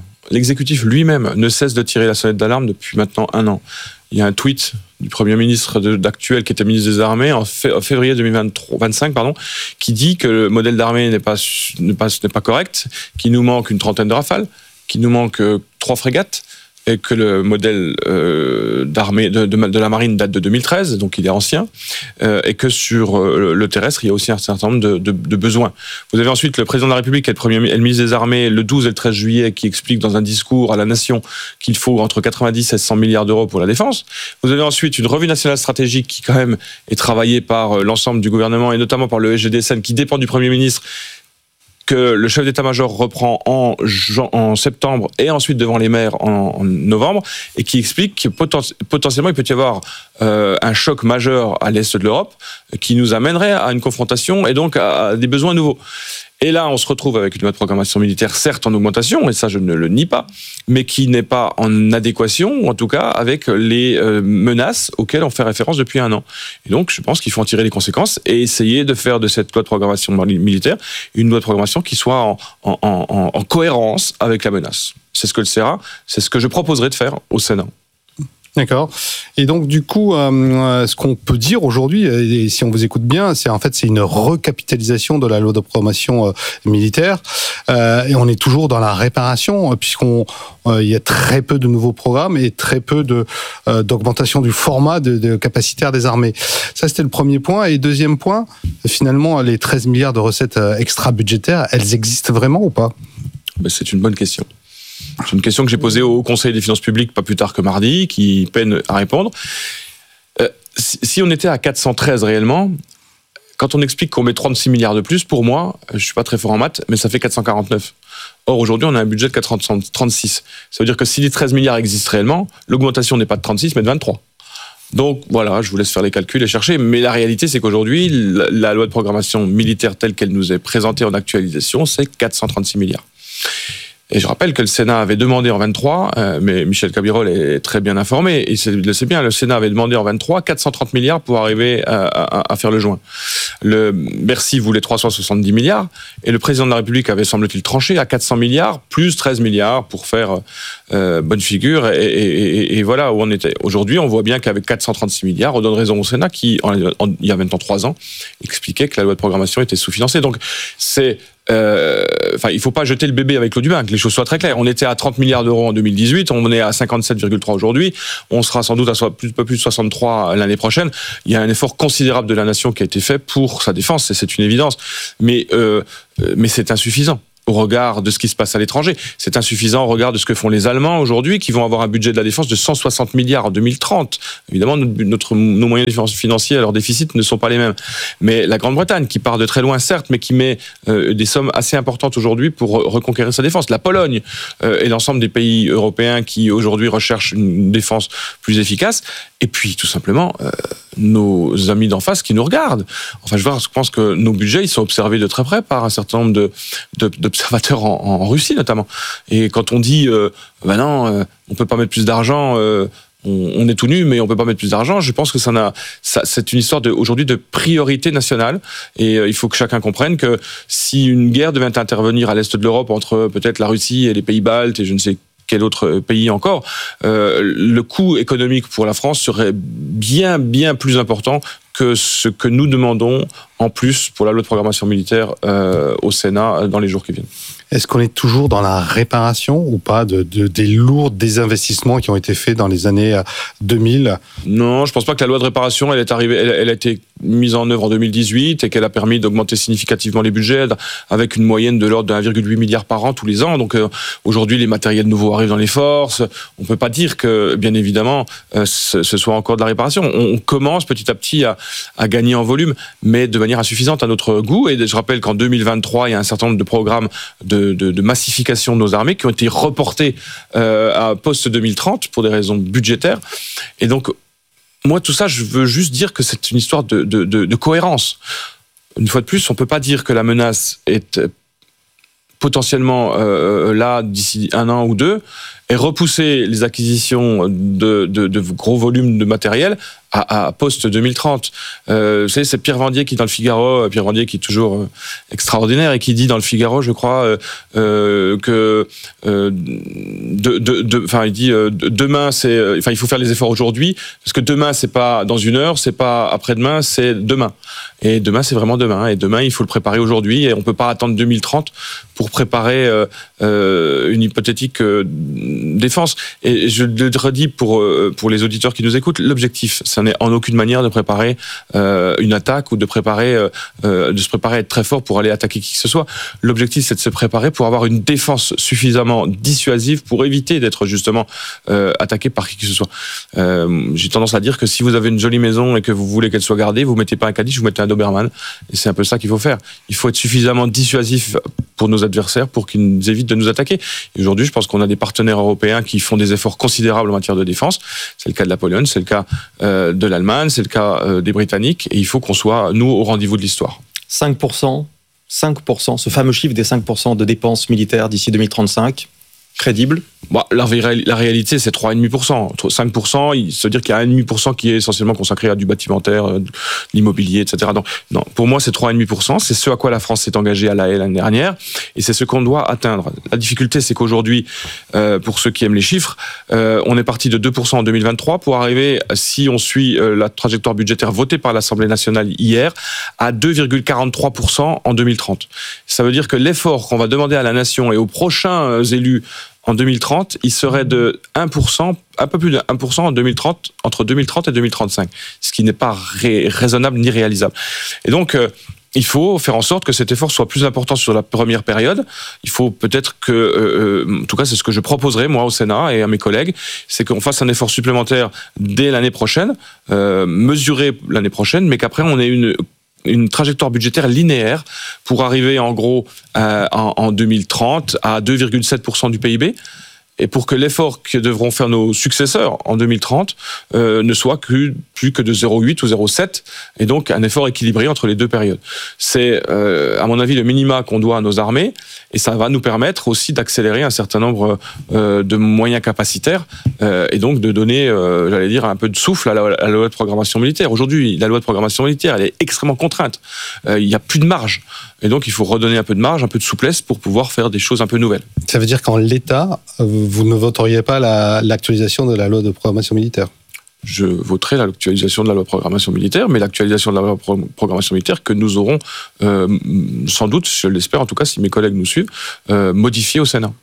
ne cesse de tirer la sonnette d'alarme depuis maintenant 1 an. Il y a un tweet du Premier ministre d'actuel, qui était ministre des Armées, en février 2025, qui dit que le modèle d'armée n'est pas correct, qu'il nous manque une trentaine de Rafales, qu'il nous manque 3 frégates, et que le modèle d'armée de la marine date de 2013, donc il est ancien, et que sur le terrestre, il y a aussi un certain nombre de besoins. Vous avez ensuite le président de la République et le ministre des Armées, le 12 et le 13 juillet, qui expliquent dans un discours à la nation qu'il faut entre 90 et 100 milliards d'euros pour la défense. Vous avez ensuite une revue nationale stratégique qui, quand même, est travaillée par l'ensemble du gouvernement, et notamment par le SGDSN, qui dépend du Premier ministre, que le chef d'état-major reprend en septembre et ensuite devant les maires en novembre, et qui explique que potentiellement il peut y avoir un choc majeur à l'est de l'Europe qui nous amènerait à une confrontation et donc à des besoins nouveaux. Et là, on se retrouve avec une loi de programmation militaire, certes en augmentation, et ça je ne le nie pas, mais qui n'est pas en adéquation, ou en tout cas avec les menaces auxquelles on fait référence depuis 1 an. Et donc, je pense qu'il faut en tirer les conséquences et essayer de faire de cette loi de programmation militaire une loi de programmation qui soit en cohérence avec la menace. C'est ce que c'est ce que je proposerai de faire au Sénat. D'accord. Et donc, du coup, ce qu'on peut dire aujourd'hui, et si on vous écoute bien, c'est une recapitalisation de la loi de programmation militaire. Et on est toujours dans la réparation, puisqu'il y a très peu de nouveaux programmes et très peu d'augmentation du format de capacitaire des armées. Ça, c'était le premier point. Et deuxième point, finalement, les 13 milliards de recettes extra-budgétaires, elles existent vraiment ou pas ? C'est une bonne question. C'est une question que j'ai posée au Conseil des finances publiques pas plus tard que mardi, qui peine à répondre. Si on était à 413 réellement, quand on explique qu'on met 36 milliards de plus, pour moi, je suis pas très fort en maths, mais ça fait 449. Or, aujourd'hui, on a un budget de 436. Ça veut dire que si les 13 milliards existent réellement, l'augmentation n'est pas de 36, mais de 23. Donc voilà, je vous laisse faire les calculs et chercher, mais la réalité c'est qu'aujourd'hui, la loi de programmation militaire telle qu'elle nous est présentée en actualisation, c'est 436 milliards. Et je rappelle que le Sénat avait demandé en 23, mais Michel Cabirol est très bien informé, et il le sait bien, le Sénat avait demandé en 23 430 milliards pour arriver à faire le joint. Le Bercy voulait 370 milliards, et le président de la République avait, semble-t-il, tranché à 400 milliards, plus 13 milliards pour faire bonne figure, et voilà où on était. Aujourd'hui, on voit bien qu'avec 436 milliards, on donne raison au Sénat qui, il y a maintenant 3 ans, expliquait que la loi de programmation était sous-financée. Donc, il faut pas jeter le bébé avec l'eau du bain, que les choses soient très claires. On était à 30 milliards d'euros en 2018, on est à 57,3 aujourd'hui, on sera sans doute à un peu plus de 63 l'année prochaine. Il y a un effort considérable de la nation qui a été fait pour sa défense, et c'est une évidence. Mais c'est insuffisant au regard de ce qui se passe à l'étranger. C'est insuffisant au regard de ce que font les Allemands aujourd'hui, qui vont avoir un budget de la défense de 160 milliards en 2030. Évidemment, nos moyens financiers, leurs déficits ne sont pas les mêmes. Mais la Grande-Bretagne, qui part de très loin, certes, mais qui met des sommes assez importantes aujourd'hui pour reconquérir sa défense. La Pologne et l'ensemble des pays européens qui aujourd'hui recherchent une défense plus efficace. Et puis, tout simplement, nos amis d'en face qui nous regardent. Enfin, je pense que nos budgets, ils sont observés de très près par un certain nombre d'observateurs en Russie, notamment. Et quand on dit, on peut pas mettre plus d'argent, on est tout nu, mais on peut pas mettre plus d'argent, je pense que c'est une histoire aujourd'hui de priorité nationale. Et il faut que chacun comprenne que si une guerre devait intervenir à l'est de l'Europe entre peut-être la Russie et les pays baltes et je ne sais quel autre pays encore, le coût économique pour la France serait bien, bien plus important que ce que nous demandons en plus pour la loi de programmation militaire au Sénat dans les jours qui viennent. Est-ce qu'on est toujours dans la réparation ou pas des lourds désinvestissements qui ont été faits dans les années 2000 ? Non, je pense pas que la loi de réparation, elle a été mise en œuvre en 2018 et qu'elle a permis d'augmenter significativement les budgets avec une moyenne de l'ordre de 1,8 milliard par an tous les ans. Donc aujourd'hui, les matériels nouveaux arrivent dans les forces. On peut pas dire que, bien évidemment, ce soit encore de la réparation. On commence petit à petit à gagner en volume, mais de manière insuffisante à notre goût. Et je rappelle qu'en 2023, il y a un certain nombre de programmes de massification de nos armées qui ont été reportés à post-2030 pour des raisons budgétaires. Et donc, moi, tout ça, je veux juste dire que c'est une histoire de cohérence. Une fois de plus, on ne peut pas dire que la menace est potentiellement là d'ici 1 an ou 2 et repousser les acquisitions de gros volumes de matériel à post-2030. Vous savez, c'est Pierre Vendier qui, dans le Figaro, Pierre Vendier qui est toujours extraordinaire et qui dit dans le Figaro, je crois, que il dit demain, il faut faire les efforts aujourd'hui, parce que demain, c'est pas dans 1 heure, c'est pas après-demain, c'est demain. Et demain, c'est vraiment demain. Et demain, il faut le préparer aujourd'hui, et on peut pas attendre 2030 pour préparer une hypothétique défense. Et je le redis pour les auditeurs qui nous écoutent, l'objectif, ça n'est en aucune manière de préparer une attaque ou de se préparer à être très fort pour aller attaquer qui que ce soit. L'objectif, c'est de se préparer pour avoir une défense suffisamment dissuasive pour éviter d'être justement attaqué par qui que ce soit. J'ai tendance à dire que si vous avez une jolie maison et que vous voulez qu'elle soit gardée, vous mettez pas un Kadich, vous mettez un Doberman. Et c'est un peu ça qu'il faut faire. Il faut être suffisamment dissuasif pour nos adversaires pour qu'ils évitent de nous attaquer. Et aujourd'hui, je pense qu'on a des partenaires européens qui font des efforts considérables en matière de défense. C'est le cas de la Pologne, c'est le cas de l'Allemagne, c'est le cas des Britanniques. Et il faut qu'on soit, nous, au rendez-vous de l'histoire. 5%, ce fameux chiffre des 5% de dépenses militaires d'ici 2035, crédible? La réalité, c'est 3,5%. 5%, se dire qu'il y a 1,5% qui est essentiellement consacré à du bâtimentaire, de l'immobilier, etc. Donc, non, pour moi, c'est 3,5%. C'est ce à quoi la France s'est engagée à La Haye l'année dernière. Et c'est ce qu'on doit atteindre. La difficulté, c'est qu'aujourd'hui, pour ceux qui aiment les chiffres, on est parti de 2% en 2023 pour arriver, si on suit la trajectoire budgétaire votée par l'Assemblée nationale hier, à 2,43% en 2030. Ça veut dire que l'effort qu'on va demander à la nation et aux prochains élus en 2030, il serait de 1%, un peu plus de 1% en 2030, entre 2030 et 2035, ce qui n'est pas raisonnable ni réalisable. Et donc, il faut faire en sorte que cet effort soit plus important sur la première période. Il faut peut-être que, en tout cas, c'est ce que je proposerai, moi, au Sénat et à mes collègues, c'est qu'on fasse un effort supplémentaire dès l'année prochaine, mesuré l'année prochaine, mais qu'après, on ait une trajectoire budgétaire linéaire pour arriver en gros en 2030 à 2,7% du PIB. et pour que l'effort que devront faire nos successeurs en 2030 ne soit plus que de 0,8 ou 0,7, et donc un effort équilibré entre les deux périodes. C'est, à mon avis, le minima qu'on doit à nos armées, et ça va nous permettre aussi d'accélérer un certain nombre de moyens capacitaires, et donc de donner, j'allais dire, un peu de souffle à la loi de programmation militaire. Aujourd'hui, la loi de programmation militaire, elle est extrêmement contrainte. Il n'y a plus de marge. Et donc, il faut redonner un peu de marge, un peu de souplesse pour pouvoir faire des choses un peu nouvelles. Ça veut dire qu'en l'état, vous ne voteriez pas l'actualisation de la loi de programmation militaire? Je voterai l'actualisation de la loi de programmation militaire, mais l'actualisation de la loi de programmation militaire que nous aurons sans doute, je l'espère en tout cas, si mes collègues nous suivent, modifiée au Sénat.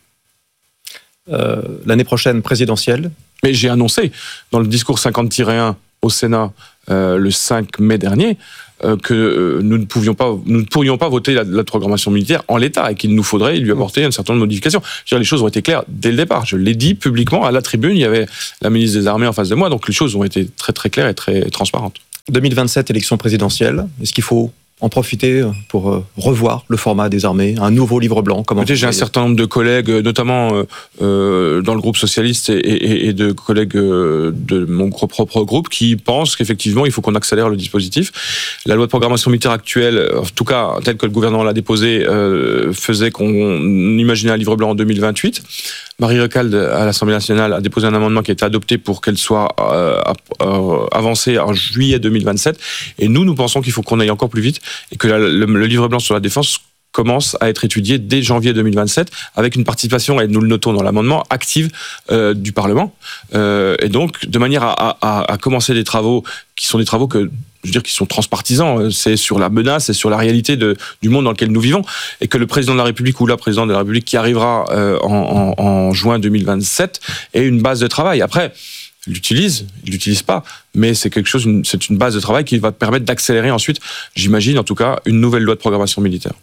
L'année prochaine, présidentielle. Mais j'ai annoncé dans le discours 50-1 au Sénat le 5 mai dernier que nous ne pourrions pas voter la programmation militaire en l'état et qu'il nous faudrait lui apporter un certain nombre de modifications. Je veux dire, les choses ont été claires dès le départ. Je l'ai dit publiquement à la tribune, il y avait la ministre des Armées en face de moi, donc les choses ont été très très claires et très transparentes. 2027, élection présidentielle. Est-ce qu'il faut en profiter pour revoir le format des armées, un nouveau livre blanc? J'ai un certain nombre de collègues, notamment dans le groupe socialiste et de collègues de mon propre groupe, qui pensent qu'effectivement il faut qu'on accélère le dispositif. La loi de programmation militaire actuelle, en tout cas telle que le gouvernement l'a déposée, faisait qu'on imaginait un livre blanc en 2028. Marie Recalde, à l'Assemblée nationale, a déposé un amendement qui a été adopté pour qu'elle soit avancée en juillet 2027. Et nous pensons qu'il faut qu'on aille encore plus vite et que le livre blanc sur la défense commence à être étudié dès janvier 2027 avec une participation, et nous le notons dans l'amendement, active du Parlement. Et donc, de manière à commencer des travaux qui sont des travaux que je veux dire, qui sont transpartisans, c'est sur la menace et sur la réalité du monde dans lequel nous vivons, et que le président de la République ou la présidente de la République qui arrivera en juin 2027 ait une base de travail. Après, il l'utilise pas, mais c'est quelque chose, c'est une base de travail qui va permettre d'accélérer ensuite, j'imagine en tout cas, une nouvelle loi de programmation militaire.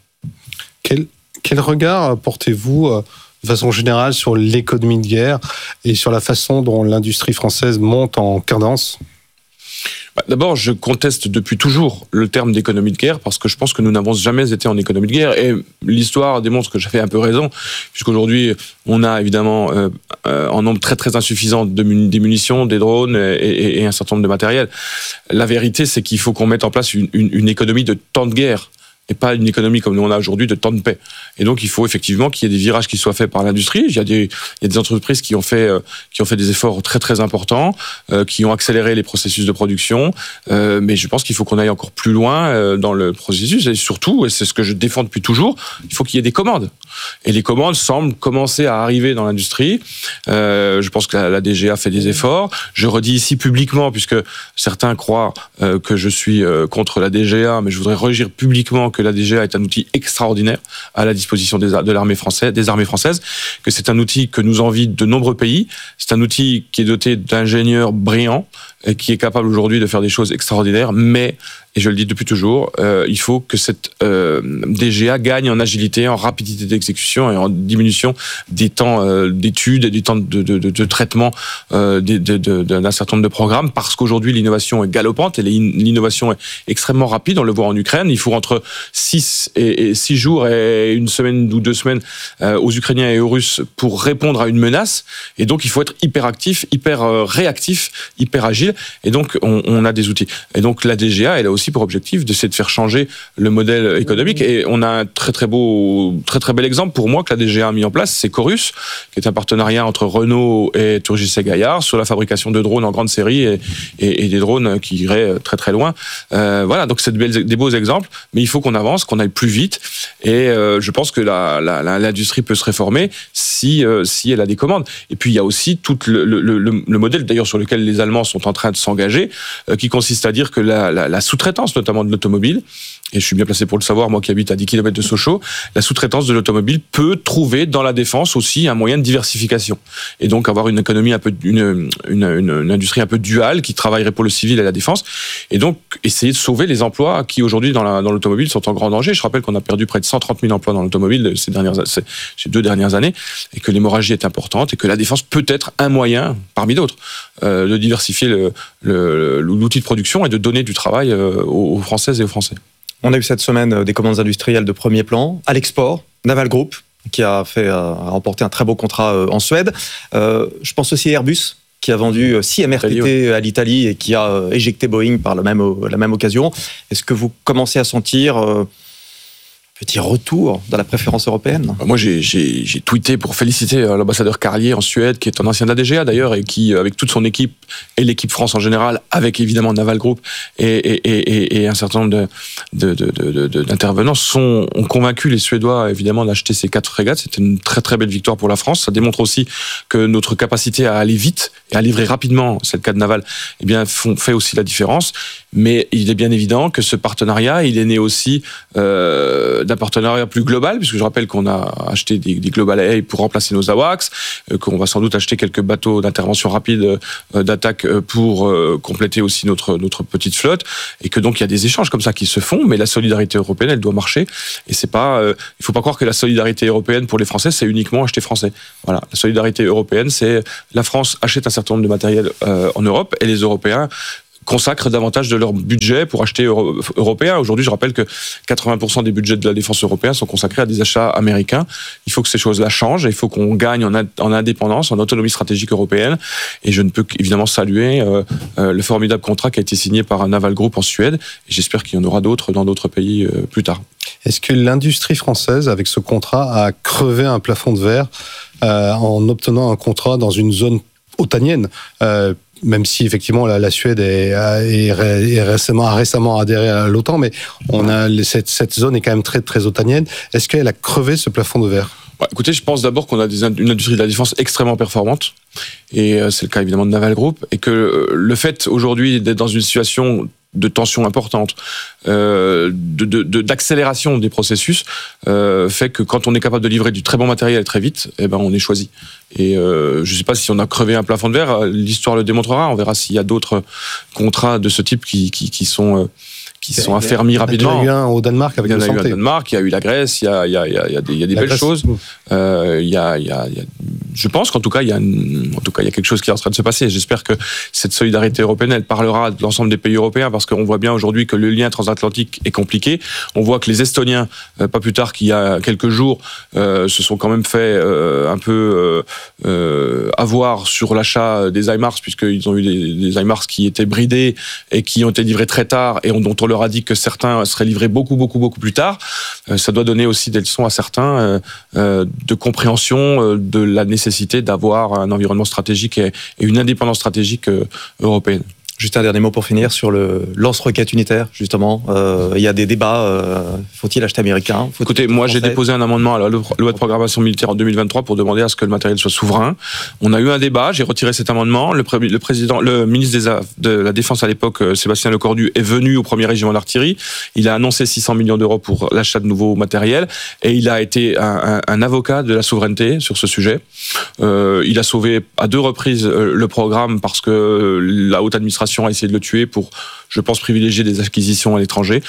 Quel regard portez-vous de façon générale sur l'économie de guerre et sur la façon dont l'industrie française monte en cadence ? D'abord, je conteste depuis toujours le terme d'économie de guerre parce que je pense que nous n'avons jamais été en économie de guerre, et l'histoire démontre que j'avais un peu raison, puisqu'aujourd'hui on a évidemment en nombre très très insuffisant des munitions, des drones et un certain nombre de matériel. La vérité, c'est qu'il faut qu'on mette en place une économie de temps de guerre et pas une économie comme nous on a aujourd'hui de temps de paix. Et donc il faut effectivement qu'il y ait des virages qui soient faits par l'industrie. Il y a des entreprises qui ont fait des efforts très très importants, qui ont accéléré les processus de production, mais je pense qu'il faut qu'on aille encore plus loin dans le processus, et surtout, et c'est ce que je défends depuis toujours, il faut qu'il y ait des commandes. Et les commandes semblent commencer à arriver dans l'industrie. Je pense que la DGA fait des efforts. Je redis ici publiquement, puisque certains croient que je suis contre la DGA, mais je voudrais redire publiquement que la DGA est un outil extraordinaire à la disposition des armées françaises, que c'est un outil que nous envient de nombreux pays. C'est un outil qui est doté d'ingénieurs brillants et qui est capable aujourd'hui de faire des choses extraordinaires, mais, et je le dis depuis toujours, il faut que cette DGA gagne en agilité, en rapidité d'exécution et en diminution des temps d'études et des temps de traitement d'un certain nombre de programmes, parce qu'aujourd'hui l'innovation est galopante et l'innovation est extrêmement rapide. On le voit en Ukraine, il faut entre 6 jours et une semaine ou 2 semaines aux Ukrainiens et aux Russes pour répondre à une menace, et donc il faut être hyper actif, hyper réactif, hyper agile, et donc on a des outils. Et donc la DGA, elle a aussi pour objectif d'essayer de faire changer le modèle économique, et on a un très très bel exemple pour moi que la DGA a mis en place, c'est Chorus, qui est un partenariat entre Renault et Turgis et Gaillard sur la fabrication de drones en grande série et des drones qui iraient très très loin. Voilà, donc c'est des beaux exemples, mais il faut qu'on avance, qu'on aille plus vite, et je pense que l'industrie peut se réformer si elle a des commandes. Et puis il y a aussi tout le modèle d'ailleurs sur lequel les Allemands sont en train de s'engager, qui consiste à dire que la sous-traitance notamment de l'automobile, et je suis bien placé pour le savoir, moi qui habite à 10 km de Sochaux, la sous-traitance de l'automobile peut trouver dans la défense aussi un moyen de diversification, et donc avoir une économie un peu, une industrie un peu duale qui travaillerait pour le civil et la défense, et donc essayer de sauver les emplois qui aujourd'hui dans l'automobile sont en grand danger. Je rappelle qu'on a perdu près de 130 000 emplois dans l'automobile ces 2 dernières années, et que l'hémorragie est importante, et que la défense peut être un moyen parmi d'autres de diversifier l'outil de production et de donner du travail aux Françaises et aux Français. On a eu cette semaine des commandes industrielles de premier plan, à l'export, Naval Group, qui a remporté un très beau contrat en Suède. Je pense aussi à Airbus, qui a vendu 6 MRTT à l'Italie et qui a éjecté Boeing par la même occasion. Est-ce que vous commencez à sentir petit retour dans la préférence européenne? Moi, j'ai tweeté pour féliciter l'ambassadeur Carlier en Suède, qui est un ancien ADGA d'ailleurs, et qui, avec toute son équipe, et l'équipe France en général, avec évidemment Naval Group et un certain nombre d'intervenants, ont convaincu les Suédois, évidemment, d'acheter ces 4 frégates. C'était une très très belle victoire pour la France. Ça démontre aussi que notre capacité à aller vite et à livrer rapidement cette 4 navale, eh bien, fait aussi la différence. Mais il est bien évident que ce partenariat, il est né aussi d'un partenariat plus global, puisque je rappelle qu'on a acheté des Global AI pour remplacer nos AWACS, qu'on va sans doute acheter quelques bateaux d'intervention rapide, d'attaque pour compléter aussi notre petite flotte, et que donc il y a des échanges comme ça qui se font, mais la solidarité européenne, elle doit marcher, et c'est pas, il faut pas croire que la solidarité européenne pour les Français, c'est uniquement acheter français. Voilà, la solidarité européenne, c'est la France achète un certain nombre de matériel en Europe, et les Européens consacrent davantage de leur budget pour acheter européen. Aujourd'hui, je rappelle que 80% des budgets de la défense européenne sont consacrés à des achats américains. Il faut que ces choses-là changent, et il faut qu'on gagne en indépendance, en autonomie stratégique européenne. Et je ne peux évidemment saluer le formidable contrat qui a été signé par un Naval Group en Suède, et j'espère qu'il y en aura d'autres dans d'autres pays plus tard. Est-ce que l'industrie française, avec ce contrat, a crevé un plafond de verre en obtenant un contrat dans une zone otanienne, même si effectivement la Suède a récemment adhéré à l'OTAN, mais cette zone est quand même très très otanienne. Est-ce qu'elle a crevé ce plafond de verre? Écoutez, je pense d'abord qu'on a une industrie de la défense extrêmement performante, et c'est le cas évidemment de Naval Group, et que le fait aujourd'hui d'être dans une situation de tension importante, d'accélération des processus, fait que quand on est capable de livrer du très bon matériel très vite, eh ben on est choisi. Et je ne sais pas si on a crevé un plafond de verre, l'histoire le démontrera, on verra s'il y a d'autres contrats de ce type qui sont affermis rapidement. Il y a eu un au Danemark avec le santé. Il y a eu un au Danemark, il y a eu la Grèce, il y a des belles choses. Je pense qu'en tout cas, il y a quelque chose qui est en train de se passer. J'espère que cette solidarité européenne, elle parlera de l'ensemble des pays européens, parce qu'on voit bien aujourd'hui que le lien transatlantique est compliqué. On voit que les Estoniens, pas plus tard qu'il y a quelques jours, se sont quand même fait un peu avoir sur l'achat des HIMARS, puisqu'ils ont eu des HIMARS qui étaient bridés et qui ont été livrés très tard, et dont on leur a dit que certains seraient livrés beaucoup plus tard. Ça doit donner aussi des leçons à certains de compréhension de la nécessité d'avoir un environnement stratégique et une indépendance stratégique européenne. Juste un dernier mot pour finir sur le lance-roquette unitaire, justement. Il y a des débats. Faut-il acheter américain? Écoutez, moi j'ai déposé un amendement à la loi de programmation militaire en 2023 pour demander à ce que le matériel soit souverain. On a eu un débat, j'ai retiré cet amendement. Le ministre de la Défense à l'époque, Sébastien Lecornu, est venu au 1er régiment d'artillerie. Il a annoncé 600 millions d'euros pour l'achat de nouveaux matériels, et il a été un avocat de la souveraineté sur ce sujet. Il a sauvé à 2 reprises le programme, parce que la haute administration a essayé de le tuer pour, je pense, privilégier des acquisitions à l'étranger.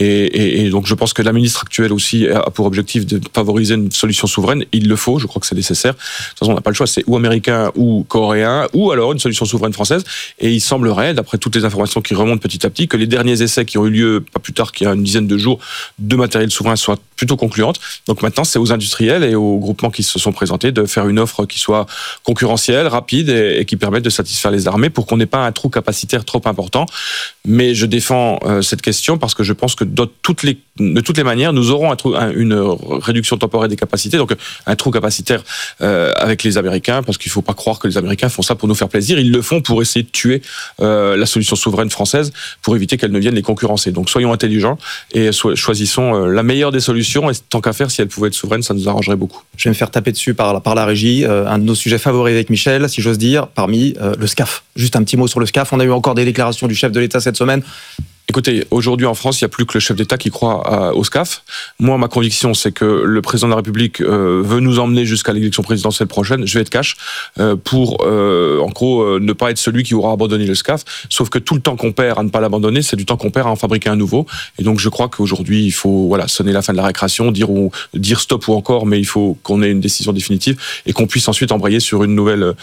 Et donc, je pense que la ministre actuelle aussi a pour objectif de favoriser une solution souveraine. Il le faut, je crois que c'est nécessaire. De toute façon, on n'a pas le choix, c'est ou américain ou coréen, ou alors une solution souveraine française. Et il semblerait, d'après toutes les informations qui remontent petit à petit, que les derniers essais qui ont eu lieu, pas plus tard qu'il y a une dizaine de jours, de matériel souverain soient plutôt concluantes. Donc maintenant, c'est aux industriels et aux groupements qui se sont présentés de faire une offre qui soit concurrentielle, rapide, et qui permette de satisfaire les armées pour qu'on n'ait pas un trou capacitaire trop important. Mais je défends cette question parce que je pense que de toutes les manières, nous aurons une réduction temporaire des capacités, donc un trou capacitaire avec les Américains, parce qu'il ne faut pas croire que les Américains font ça pour nous faire plaisir. Ils le font pour essayer de tuer la solution souveraine française, pour éviter qu'elle ne vienne les concurrencer. Donc soyons intelligents et choisissons la meilleure des solutions, et tant qu'à faire, si elle pouvait être souveraine, ça nous arrangerait beaucoup. Je vais me faire taper dessus par la régie. Un de nos sujets favoris avec Michel, si j'ose dire, parmi le SCAF. Juste un petit mot sur le SCAF. On a eu encore des déclarations du chef de l'État cette semaine. Écoutez, aujourd'hui en France, il n'y a plus que le chef d'État qui croit au SCAF. Moi, ma conviction, c'est que le président de la République veut nous emmener jusqu'à l'élection présidentielle prochaine. Je vais être cash pour, en gros, ne pas être celui qui aura abandonné le SCAF. Sauf que tout le temps qu'on perd à ne pas l'abandonner, c'est du temps qu'on perd à en fabriquer un nouveau. Et donc, je crois qu'aujourd'hui, il faut sonner la fin de la récréation, dire stop ou encore, mais il faut qu'on ait une décision définitive et qu'on puisse ensuite embrayer sur une nouvelle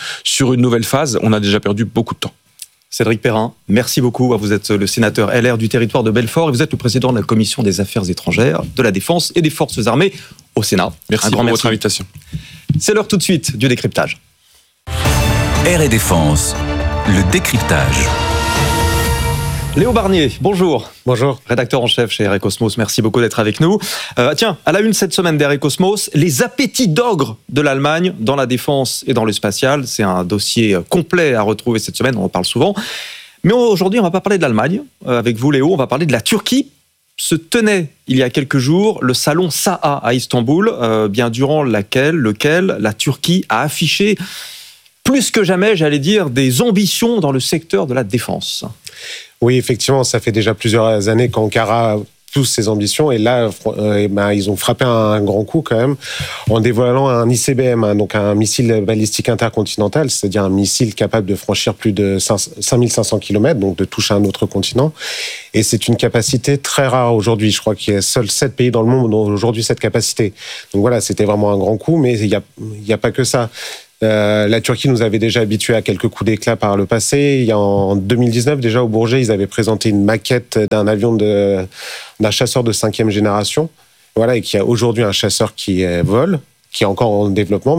phase. On a déjà perdu beaucoup de temps. Cédric Perrin, merci beaucoup. Vous êtes le sénateur LR du territoire de Belfort et vous êtes le président de la Commission des Affaires étrangères, de la Défense et des Forces armées au Sénat. Merci pour votre invitation. C'est l'heure tout de suite du décryptage. Air et Défense, le décryptage. Léo Barnier, bonjour. Bonjour. Rédacteur en chef chez Air & Cosmos, merci beaucoup d'être avec nous. Tiens, à la une cette semaine d'Air & Cosmos, les appétits d'ogre de l'Allemagne dans la défense et dans le spatial. C'est un dossier complet à retrouver cette semaine, on en parle souvent. Mais aujourd'hui, on ne va pas parler de l'Allemagne. Avec vous, Léo, on va parler de la Turquie. Se tenait il y a quelques jours le salon SAA à Istanbul, bien durant lequel la Turquie a affiché plus que jamais, j'allais dire, des ambitions dans le secteur de la défense. Oui, effectivement, ça fait déjà plusieurs années qu'Ankara pousse ses ambitions et là, ils ont frappé un grand coup quand même en dévoilant un ICBM, donc un missile balistique intercontinental, c'est-à-dire un missile capable de franchir plus de 5500 km, donc de toucher un autre continent. Et c'est une capacité très rare aujourd'hui. Je crois qu'il y a seuls 7 pays dans le monde qui ont aujourd'hui cette capacité. Donc voilà, c'était vraiment un grand coup, mais il y a pas que ça. La Turquie nous avait déjà habitués à quelques coups d'éclat par le passé. En 2019, déjà au Bourget, ils avaient présenté une maquette d'un avion d'un chasseur de 5e génération. Voilà, et qu'il y a aujourd'hui un chasseur qui vole, qui est encore en développement.